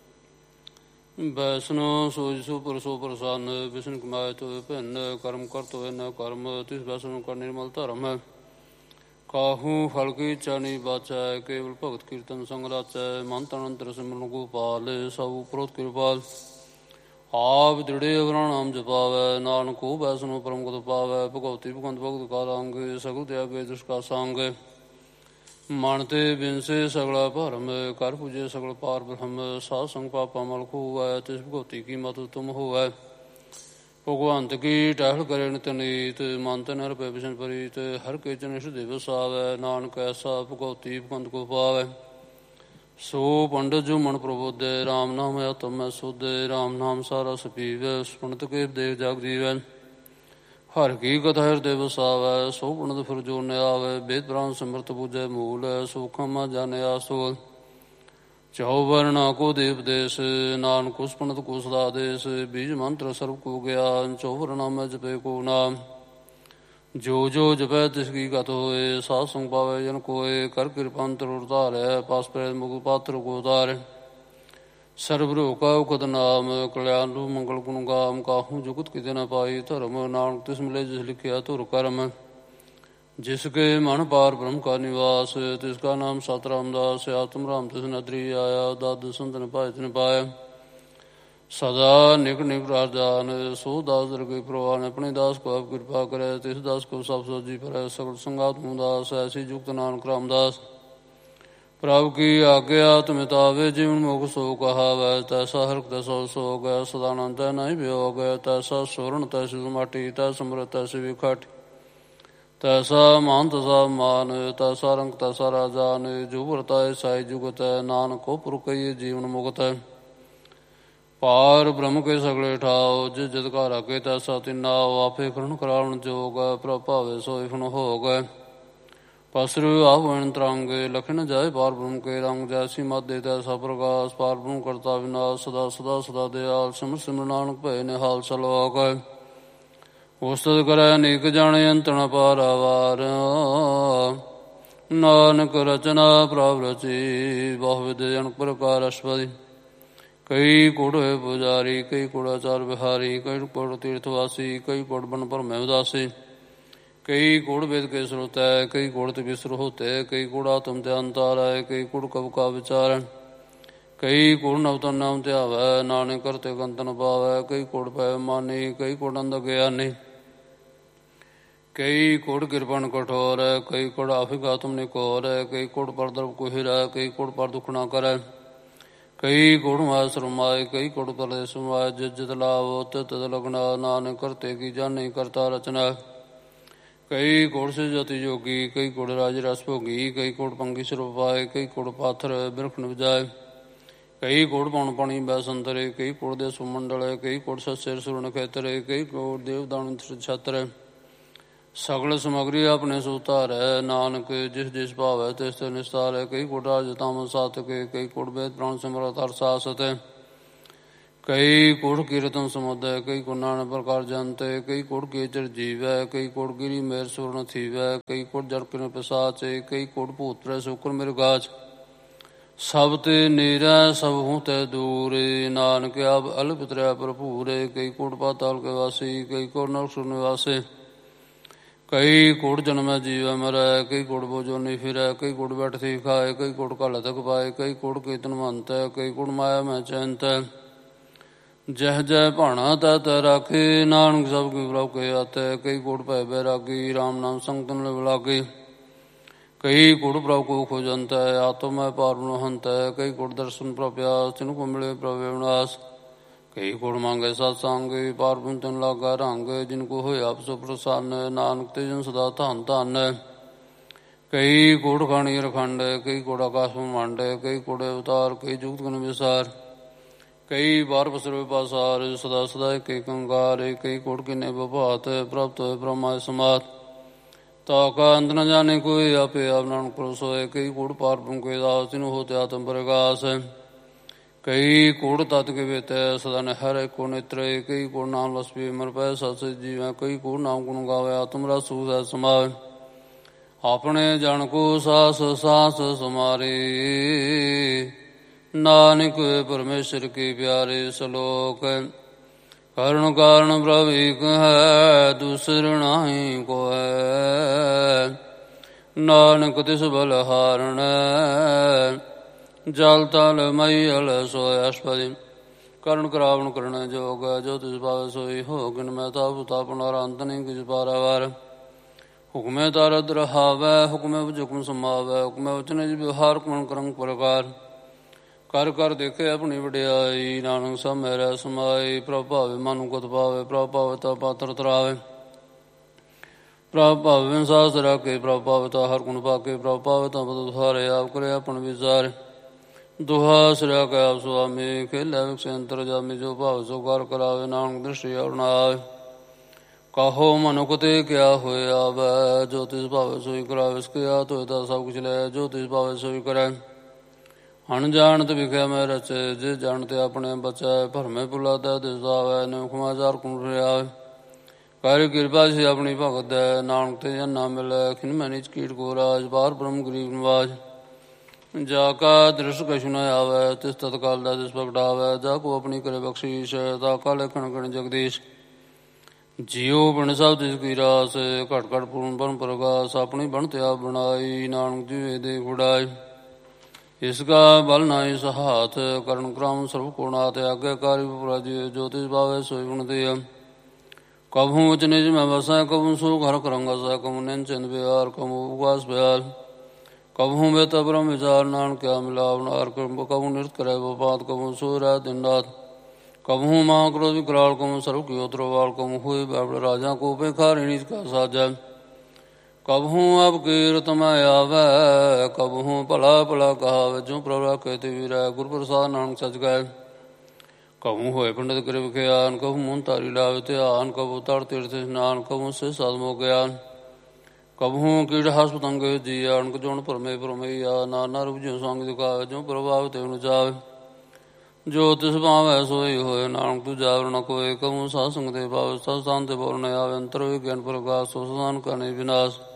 ਵੈਸਨੋ ਸੋਜ ਸੋ ਪਰ ਸੋ ਪ੍ਰਸੰਨ, ਵਿਸ਼ਨ ਕਮਾਇ ਤੋਇ ਭਿੰਨ। ਕਰਮ ਕਰਤ ਹੋਇ ਨ ਕਰਮ, ਤਿਸ ਵੈਸਨੋ ਕਰ ਨਿਰਮਲ ਧਰਮ। ਕਾਹੂ ਫਲ ਕੀ ਇੱਛਾ ਨਹੀਂ ਬਾਚੈ, ਕੇਵਲ ਭਗਤ ਕੀਰਤਨ ਸੰਗ ਰਾਚੈ। ਮਨ ਤਨ ਅੰਤਰ ਸਿਮਰਨ ਗੋਪਾਲ, ਸਭ ਉਪਰੋਤ ਕਿਰਪਾਲ। ਆਪ ਦ੍ਰਿੜੇ ਅਵਰਾਣਾਮ ਜਪਾਵੈ, ਨਾਨਕ ਉਹ ਬੈਸਨੋ ਪਰਮ ਗਤ ਪਾਵੈ। ਭਗਉਤੀ ਭਗਵੰਤ ਭਗਤ ਕਾ ਰੰਗ, ਸਗਲ ਤਿਆਗੇ ਦੁਸ਼ਕਾ ਸੰਗ। ਮਨ ਤੇ ਬਿਨਸੇ ਸਗਲਾ ਭਰਮ, ਕਰ ਪੂਜੇ ਸਗਲ ਪਾਰ ਬ੍ਰਹਮ। ਸਾਧ ਸੰਗ ਪਾਪਾ ਮਲ ਖੋਵੈ, ਤਿਸ ਭਗਉਤੀ ਕੀ ਮਤ ਤੁਮ ਹੋਵੈ। ਭਗਵੰਤ ਕੀ ਟਹਿਲ ਕਰੇ ਨਿਤ ਨੀਤ, ਮਨ ਤਨ ਹਰਿ ਭੈ ਬਿਸ਼ਨ ਪ੍ਰੀਤ। ਹਰਿ ਕੇ ਚਰਨ ਹਿਰਦੈ ਵਸਾਵੈ, ਨਾਨਕ ਐਸਾ ਭਗਉਤੀ ਭਗਵੰਤ ਕੋ ਪਾਵੈ। ਸੋ ਪੰਡਿਤ ਜੋ ਮਨ ਪ੍ਰਬੋਧੈ, ਰਾਮ ਨਾਮ ਆਤਮ ਮੈਂ ਸੋਧੈ। ਰਾਮ ਨਾਮ ਸਾਰਾ ਸਪੀਵੈ, ਸੁਣਤ ਕੇ ਦੇਖ ਜਗ ਜੀਵੈ। ਹਰਿ ਕੀ ਕਥਾ ਹਿਰਦੈ ਵਸਾਵੈ, ਸੋ ਪੰਡਿਤ ਫਿਰ ਜੋ ਨ ਆਵੈ। ਵੇਦ ਪੁਰਾਨ ਸਿਮਰਤ ਬੂਝੈ ਮੂਲ, ਸੂਖਮ ਜਾਣਿਆ ਸੋਲ। ਚਉ ਵਰਨਾ ਕੋ ਦੇਵ ਦੇਸ, ਨਾਨਕ ਉਸ ਪੰਡਿਤ ਕੋ ਸਦਾ ਦੇਸ। ਬੀਜ ਮੰਤਰ ਸਰਬ ਕੋ ਗਿਆਨ, ਚਉ ਵਰਨਾ ਮੈਂ ਜਪੇ ਕੋ ਨਾਮ। ਜੋ ਜੋ ਜਪੈ ਤਿਸ ਕੀ ਗਤ ਹੋਏ, ਸਾਧ ਸੰਗ ਪਾਵੈ ਜਨ ਕੋਏ। ਕਰ ਕਿਰਪਾ ਅੰਤਰ ਉਤਾਰੈ, ਪਾਸ ਪੈ ਮੁਖ ਪਾਤਰ ਕੋ ਉਤਾਰੈ। ਸਰਬ ਰੋਕਾ ਉਕਤ ਨਾਮ, ਕਲਿਆਣ ਰੂਪ ਮੰਗਲ ਗੁਣ ਗਾਮ। ਕਾਹੂ ਜੁਗਤ ਕਿਤੇ ਨ ਪਾਈ ਧਰਮ, ਨਾਨਕ ਤਿਸ ਮਿਲੇ ਜਿਸ ਲਿਖਿਆ ਧੁਰ ਕਰਮ। ਜਿਸ ਕੇ ਮਨ ਪਾਰ ਬ੍ਰਹਮ ਕਾ ਨਿਵਾਸ, ਤਿਸ ਕਾ ਨਾਮ ਸਤ ਰਾਮਦਾਸ। ਆਤਮ ਰਾਮ ਤਿਸ ਨਦਰੀ ਆਇਆ, ਦਾਦ ਸੰਤਨ ਭਾਇ ਤਿਨ ਪਾਇਆ। ਸਦਾ ਨਿਕ ਨਿਕ ਰਾਜਾਨ, ਸੋ ਦਾਸ ਦਰਗਹਿ ਪ੍ਰਵਾਨ। ਆਪਣੇ ਦਾਸ ਕੋ ਆਪ ਕਿਰਪਾ ਕਰੈ, ਤਿਸ ਦਾਸ ਕੋ ਸਭ ਸੋਜੀ ਭਰੈ। ਸਗਲ ਸੰਗਾਤ ਮੁਦਾਸ, ਐਸੀ ਜੁਗਤ ਨਾਨਕ ਰਾਮਦਾਸ। ਪ੍ਰਭ ਕੀ ਆਗਿਆ ਤੁਮ ਤਾਵੇ, ਜੀਵਨ ਮੁਖ ਸੋ ਕਹਾਵੈ। ਤੈਸਾ ਹਰਿ ਤੈਸਾ ਸੋਗ, ਸਦਾਨੰਦ ਤੈ ਨਹੀਂ ਵਿਯੋਗ। ਤੈਸਾ ਸੋਰਣ ਤੈਸੀ ਮਾਟੀ, ਤੈ ਸਮਰਤ ਤੈਸੀ ਵਿਖਾਟੀ। ਤੈਸਾ ਮਾਨ ਤੈਸਾ ਮਾਨ, ਤੈਸਾ ਰੰਗ ਤੈਸਾ ਰਾਜਾਨ। ਜੋ ਵਰਤਾਏ ਸਾਈ ਜੁਗਤ, ਨਾਨਕ ਕੋ ਪੁਰਖ ਕਹੀਏ ਜੀਵਨ ਮੁਕਤ। ਪਾਰ ਬ੍ਰਹਮ ਕੇ ਸਗਲੇ ਠਾਓ, ਜਿਸ ਜਿਤ ਘਰ ਆਗੇ ਤੈਸਾ ਤਿਨਾਓ। ਆਪੇ ਕਰਣ ਕਰਾਵਣ ਜੋਗ, ਪ੍ਰਭ ਭਾਵੇ ਸੋਇ ਫੁਨ ਹੋਗ। ਪਸਰੂ ਆਵਣ ਤਰੰਗੇ, ਲਖਨ ਜਾਏ ਪਾਰ ਬ੍ਰਹਮ ਕੇ ਰੰਗ। ਜੈਸੀ ਮਤ ਦੇ ਤੈਸਾ ਪ੍ਰਕਾਸ਼, ਪਾਰ ਬ੍ਰਹਮ ਕਰਤਾ ਵਿਨਾਸ਼। ਸਦਾ ਸਦਾ ਸਦਾ ਦਿਆਲ, ਸਿਮਰ ਸਿਮਰ ਨਾਨਕ ਭਏ ਨਿਹਾਲ ਸਲੋਕ। ਉਸਤਤ ਕਰੈ ਅਨੇਕ ਜਾਣੇ, ਅੰਤ ਨ ਪਾਰਾਵਾਰ। ਨਾਨਕ ਰਚਨਾ ਪ੍ਰਭ ਰਚੀ, ਬਹੁ ਵਿਧ ਅਨੇਕ ਪ੍ਰਕਾਰ ਅਸ਼ਪਦੀ। ਕਈ ਕੋਟ ਹੋਏ ਪੁਜਾਰੀ, ਕਈ ਕੋਟ ਆਚਾਰ ਵਿਹਾਰੀ। ਕਈ ਕੋਟ ਤੀਰਥ ਵਾਸੀ, ਕਈ ਕੋਟ ਬਨ ਭਰਮੈ ਉਦਾਸੀ। ਕਈ ਕੋਟ ਵੇਦ ਕੇ ਸਰੋਤੈ, ਕਈ ਕੋਟ ਤੇ ਵਿਸਰ ਹੋਤੇ। ਕਈ ਕੋਟ ਆਤਮ ਤੇ ਅੰਤਾਰੈ, ਕਈ ਕੋਟ ਕਬ ਕਾ ਵਿਚਾਰੈ। ਕਈ ਕੋਟ ਨਵ ਤਨ ਨਾਮ ਧਿਆਵੈ, ਨਾਨਕ ਕਰਤੇ ਕੰਤ ਨ ਪਾਵੈ। ਕਈ ਕੋਟ ਪੈ ਮਾਨੀ, ਕਈ ਕੋਟ ਅੰਧ ਗਿਆਨੀ। ਕਈ ਕੋਟ ਕਿਰਪਨ ਕਠੋਰ, ਕਈ ਕੋਟ ਆਫਿਕ ਆਤਮ ਨਿਕੋਰ। ਕਈ ਕੋਟ ਪਰ ਦਰਬ ਕੁਹਿਰੈ, ਕਈ ਕੋਟ ਪਰ ਦੁਖ ਨਾ ਕਰੈ। ਕਈ ਕੋਟ ਮਾਇਆ ਸਰਮਾਏ, ਕਈ ਕੋਟ ਪਰਦੇਸ ਮਾਏ। ਜਿਤ ਜਿਤ ਲਾਭ ਤਿਤ ਤਿਤ ਲਗਨਾ, ਨਾਨਕ ਕਰਤੇ ਕੀ ਜਾਣੀ ਕਰਤਾ ਰਚਨਾ। ਕਈ ਕੋਟ ਸੇ ਜਤੀ ਜੋਗੀ, ਕਈ ਕੋਟ ਰਾਜ ਰਸ ਭੋਗੀ। ਕਈ ਕੋਟ ਪੰਗੀ ਸਿਰ ਪਾਏ, ਕਈ ਕੋਟ ਪਾਥਰ ਬਿਰਖ ਨ ਵਜਾਏ। ਕਈ ਕੋਟ ਪਉਣ ਪਾਣੀ ਬੈ ਸੰਤਰੇ, ਕਈ ਕੋਟ ਦੇ ਸੁਮੰਡਲ। ਕਈ ਕੋਟ ਸਸਿਰ ਸੁਰ ਨਖੇਤਰੇ, ਕਈ ਕੋਟ ਦੇਵ ਦਾਨ ਛਤਰ। ਸਗਲ ਸਮਗਰੀ ਆਪਣੇ ਸੋ ਧਾਰੈ, ਨਾਨਕ ਜਿਸ ਜਿਸ ਭਾਵੈ ਤਿਸ ਤਿਸ ਨਿਸਤਾਰੈ। ਕਈ ਕੋਟ ਰਾਜ ਤਾਮ ਸਾਤਕੇ, ਕਈ ਕੋਟ ਵੇਦ ਪ੍ਰਾਣ ਸਿਮਰਤ ਹਰਿ ਸਾਸਤ। ਕਈ ਕੋਟ ਕੀਰਤਨ ਸਮੁਦੈ, ਕਈ ਕੋਟ ਨਾਨਾ ਪ੍ਰਕਾਰ ਜੰਤੈ। ਕਈ ਕੋਟ ਕੇਚਰ ਜੀਵੈ, ਕਈ ਕੋਟ ਗਿਰੀ ਮੇਰ ਸੁਰਨ ਥੀਵੈ। ਕਈ ਕੋਟ ਜੜ ਕਿਨ ਪਿਸਾਚੇ, ਕਈ ਕੋਟ ਭੂਤ ਪ੍ਰੈ ਸ਼ੁਕਰ ਮਿਰਗਾਚ। ਸਭ ਤੇ ਨੀਰੈ ਸਭ ਹੂੰ ਤੈ ਦੂਰੇ, ਨਾਨਕ ਆਪ ਅਲਪ ਤ੍ਰੈ ਭਰਪੂਰੇ। ਕਈ ਕੋਟ ਪਾਤਾਲ ਕੇ ਵਾਸੀ, ਕਈ ਕੋਟ ਨਰਕ ਸੁਰ ਨਿਵਾਸੇ। ਕਈ ਕੋਟ ਜਨਮੈ ਜੀਵੈ ਮਰੈ, ਕਈ ਕੋਟ ਬੋਜੋਨੀ ਫਿਰੈ। ਕਈ ਕੋਟ ਬੈਠਤੀ ਖਾਏ, ਕਈ ਕੋਟ ਘਲ ਤਕ ਪਾਏ। ਕਈ ਕੋਟ ਕੀਰਤਨ ਮੰਤੈ, ਕਈ ਕੋਟ ਮਾਇਆ ਮੈਂ ਚੈਨਤੈ। ਜਹ ਜਹ ਭਾਣਾ ਤਹਿ ਤਹਿ ਰਾਖੇ, ਨਾਨਕ ਸਭ ਕੀ ਪ੍ਰਭ ਕੇ ਆਤੈ। ਕਈ ਕੋਟ ਭੈ ਬੈਰਾਗੀ, ਰਾਮ ਨਾਮ ਸੰਗਤਨ ਲਿਵ ਲਾਗੇ। ਕਈ ਕੋਟ ਪ੍ਰਭ ਕੋ ਖੋਜੰਤੈ, ਆਤਮ ਮੈਂ ਪਾਰ ਬ੍ਰਹਮ ਹੰਤੈ। ਕਈ ਕੋਟ ਦਰਸ਼ਨ ਪ੍ਰਭ ਪਿਆਸ, ਤਿਨ ਕੋ ਮਿਲੇ ਪ੍ਰਭ ਵਿਨਾਸ਼। ਕਈ ਕੋਟ ਮੰਗੇ ਸਤ ਸੰਗ, ਪਾਰ ਬ੍ਰਹਮ ਤਿਨ ਲਾਗਾ ਰੰਗ। ਜਿਨ ਕੋ ਹੋਇਆ ਆਪ ਸੋ ਪ੍ਰਸੰਨ, ਨਾਨਕ ਤੇ ਜਨ ਸਦਾ ਧਨ ਧਨ। ਕਈ ਕੋਟ ਖਾਣੀ ਰਖੰਡ, ਕਈ ਕੋਟ ਆਕਾਸ਼ ਬ੍ਰਹਮੰਡ। ਕਈ ਕੋਟ ਅਵਤਾਰ, ਕਈ ਜੁਗਤ ਗੁਣ ਵਿਸਾਰ। ਕਈ ਬਾਰ ਬਸਰ ਵਿਪਾਸਾਰ, ਸਦਾ ਸਦਾ ਏਕ ਓੰਕਾਰ। ਕਈ ਕੋਟ ਕਿੰਨੇ ਬਭਾਤ, ਪ੍ਰਾਪਤ ਹੋਏ ਬ੍ਰਹਮਾ ਸਮਾਤ। ਤਾ ਕਾ ਅੰਤ ਨ ਜਾਣੇ ਕੋਈ, ਆਪੇ ਆਪ ਨਾਨਕ ਪਰੋਸੋਏ। ਕਈ ਕੋਟ ਪਾਰ ਬ੍ਰਹਮ ਕੇ ਦਾਸ, ਤਿਨੁ ਹੋਤੇ ਆਤਮ ਪ੍ਰਗਾਸ। ਕਈ ਕੋਟ ਤਤ ਕੇ ਵੇਤੈ, ਸਦਾ ਨਿਹਰ ਏਕੋ ਨੇਤਰੇ। ਕਈ ਕੋਟ ਨਾਮ ਲਸਪੀ ਅਮਰ ਪੈ, ਸਤ ਸਚ ਜੀਵੈ। ਕਈ ਕੋਟ ਨਾਮ ਗੁਣ ਗਾਵੇ, ਆਤਮ ਰਸ ਸੂਝੈ ਸਮਾਵੈ। ਆਪਣੇ ਜਨ ਕੋ ਸਾਸ ਸਾਸ ਸਮਾਰੇ, ਨਾਨਕ ਪਰਮੇਸ਼ਰ ਕੀ ਪਿਆਰੇ। ਸਲੋਕ ਕਰਣ ਕਾਰਨ ਪ੍ਰਭ ਏਕ ਹੈ, ਦੂਸਰ ਨਾਹੀ ਕੋਇ। ਨਾਨਕ ਤਿਸ ਬਲ ਹਾਰਣੈ, ਜਲ ਤਲ ਮਈਲ ਸੋਇ ਅਸਪਦਿ। ਕਰਨ ਕਰਾਵਣ ਕਰਨਾ ਜੋਗ ਜੋ ਤਿਸ ਭਾਵੇ ਸੋਈ ਹੋ ਗਿਨ ਮੈਂ ਤਾਪ ਤਾਪਨਾਰ ਅੰਤ ਨਹੀਂ ਕਿਛ ਪਾਰਾਵਾਰ ਹੁਕਮੇ ਤਾਰਦ ਰਹਾਵੈ ਹੁਕਮੇ ਵਿੱਚ ਹੁਕਮ ਸਮਾਵੈ ਹੁਕਮੇ ਵਿੱਚ ਨਿਜ ਵਿਵਹਾਰ ਕੁਮਨ ਕਰੰਗ ਪ੍ਰਕਾਰ ਕਰ ਕਰ ਦੇਖੇ ਆਪਣੀ ਵਡਿਆਈ ਨਾਨਕ ਸਭ ਮੇਰਾ ਸਮਾਈ ਪ੍ਰਭ ਭਾਵੇ ਮਨੁ ਕੁਤ ਪਾਵੇ ਪ੍ਰਭ ਭਾਵੇ ਤਾ ਪਾਤਰ ਤਰਾਵੇ ਪ੍ਰਭ ਭਾਵੇ ਸਾਸ ਰਾਖੇ ਪ੍ਰਭ ਭਾਵੇ ਤਾ ਹਰ ਗੁਣ ਪਾਕੇ ਪ੍ਰਭ ਭਾਵੇ ਤਾ ਬਦ ਹਾਰੇ ਆਪ ਕਰੇ ਆਪਣ ਵਿਚਾਰ ਦੁਹਾ ਸਿਰਾ ਕੈ ਆਪ ਸੁਆਮੀ ਖੇਲੇ ਵਿਖੇ ਅੰਤਰ ਜਾਮੀ ਜੋ ਭਾਵ ਸੋ ਕਰ ਕਰਾਵੇ ਨਾਨਕ ਦ੍ਰਿਸ਼ਟੀ ਅਰੁਣਾਵੇ ਕਾਹੋ ਮਨੁਖ ਤੇ ਕਿਆ ਹੋਇਆ ਵੈ ਜੋ ਤਿਸ ਭਾਵੇ ਸੋਈ ਕਰਾਵੇ ਸਕਿਆ ਤੋਇ ਤਾਂ ਸਭ ਕੁਛ ਲੈ ਜੋ ਤਿਸ ਭਾਵੇ ਸੋਈ ਕਰੈ ਅਣਜਾਣਤ ਵਿਖਿਆ ਮੈਂ ਰਚੇ ਜੇ ਜਾਣਤੇ ਆਪਣੇ ਬਚੈ ਭਰਮੇ ਭੁਲਾਦਾ ਤਿਸ ਆਵੈ ਨਿਖਮਾਚਾਰ ਕੁਣ ਰਿਆ ਕਰ ਕਿਰਪਾ ਸੀ ਆਪਣੀ ਭਗਤ ਦੈ ਨਾਨਕ ਤੇ ਜਨ ਨਾ ਮਿਲੈ ਖਿਨ ਮੈਂ ਨੀਚ ਕੀਟ ਕੋ ਰਾਜ ਬਾਹਰ ਬ੍ਰਹਮ ਗਰੀਬ ਨਿਵਾਜ ਜਾ ਕਾ ਦ੍ਰਿਸ਼ ਕਛੁ ਨ ਆਵੈ ਤਿਸ ਤਤਕਾਲ ਦਾ ਦਿਸ ਪ੍ਰਗਟਾਵੈ ਜਾ ਕੋ ਆਪਣੀ ਕਰੇ ਬਖਸ਼ੀਸ਼ ਤਾ ਕਾ ਲਖਣ ਗਣ ਜਗਦੀਸ਼ ਜੀਉ ਬਣ ਸਭ ਤਿਸ ਕੀ ਰਾਸ ਘਟ ਘਟ ਪੂਰਨ ਬਨ ਪ੍ਰਗਾਸ ਆਪਣੀ ਬਣਤੇ ਆਪ ਬਣਾਈ ਨਾਨਕ ਜੀਵੇ ਦੇ ਗੁੜਾਈ ਇਸ ਕਾ ਬਲ ਨਾਹੀ ਸਹਾਤ ਕਰਨ ਕ੍ਰਮ ਸਰਬ ਕੋ ਨਾਥ ਆਗਿਆਕਾਰੀ ਪੁਰਾਜੀ ਜੋ ਤਿਸ ਭਾਵੇ ਸੋਈ ਗੁਣ ਦੇ ਕਬਹੂ ਉਚ ਨਿਜ ਮੈਂ ਵਸੈ ਕਬਹੂ ਸੋ ਘਰ ਕਰੰਗਾ ਸੈ ਕਬਹੂ ਨਿਨ ਚੰਦ ਬਿਹਾਰ ਕਬਹੂ ਉਪਵਾਸ ਬਿਹਾਰ ਕਬਹੂ ਵੇ ਤਾ ਬ੍ਰਹਮ ਵਿਚਾਰ ਨਾਨਕ ਕਿਆ ਮਿਲਾਵ ਨਾਰ ਕਬਹੂ ਨਿਰਤ ਕਰੈ ਵਪਾਤ ਕਬਹੂ ਸੋ ਰਹਿ ਦਿਨ ਰਾਤ ਕਬਹੂ ਮਹਾ ਕ੍ਰੋਧ ਵਿਕਰਾਲ ਕਬਹੂ ਸਰਬ ਕੀ ਉਤਰਵਾਲ ਕਬਹੂ ਹੋਏ ਬਾਬਲ ਰਾਜਾ ਕੋ ਭਿਖਾਰੀ ਨੀਚ ਕਾ ਸਾਜੈ ਕਬਹੂ ਅਬ ਕੀਰਤ ਮੈਂ ਆਵੈ ਕਬਹੂ ਭਲਾ ਭਲਾ ਕਹਾਵੈ ਜੋ ਪ੍ਰਭ ਰਾਖੇ ਤੇ ਵੀਰੈ ਗੁਰ ਪ੍ਰਸਾਦ ਨਾਨਕ ਸਚ ਗਾਏ ਕਬਹੂ ਹੋਏ ਪੰਡਿਤ ਕਰੇ ਵਿਖਿਆਨ ਕਬਹੂ ਮੂੰਹ ਤਾਰੀ ਲਾਵੇ ਧਿਆਨ ਕਬਹੂ ਤੜ ਤੀਰਥ ਇਸ਼ਨਾਨ ਕਬਹੂ ਸੇ ਸਾਧਮੋ ਗਿਆਨ ਕਬਹੂ ਕੀੜ ਹਸ ਪਤੰਗੇ ਜੀ ਅਣਕ ਜੋਣ ਭਰਮੇ ਭਰਮਈਆ ਨਾਨਾ ਰੂਪ ਜਿਉ ਸੰਗ ਦਿਖਾਵੇ ਜੋ ਪ੍ਰਭਾਵ ਤੇ ਨੂੰ ਚਾਵੇ ਜੋ ਤਿਸ ਭਾਵੈ ਸੋਈ ਹੋਏ ਨਾਨਕ ਤੂੰ ਜਾਵਰ ਨ ਕੋਏ ਕਬਹੂ ਸਾਧ ਸੰਗ ਦੇ ਭਾਵ ਸਤ ਸਥਾਨ ਤੇ ਬੋਲ ਨ ਆਵੇ ਅੰਤਰ ਵਿਗਿਆਨ ਪ੍ਰਗਾਸ ਸੋ ਸਦਾਨ ਕਰਨੇ ਵਿਨਾਸ਼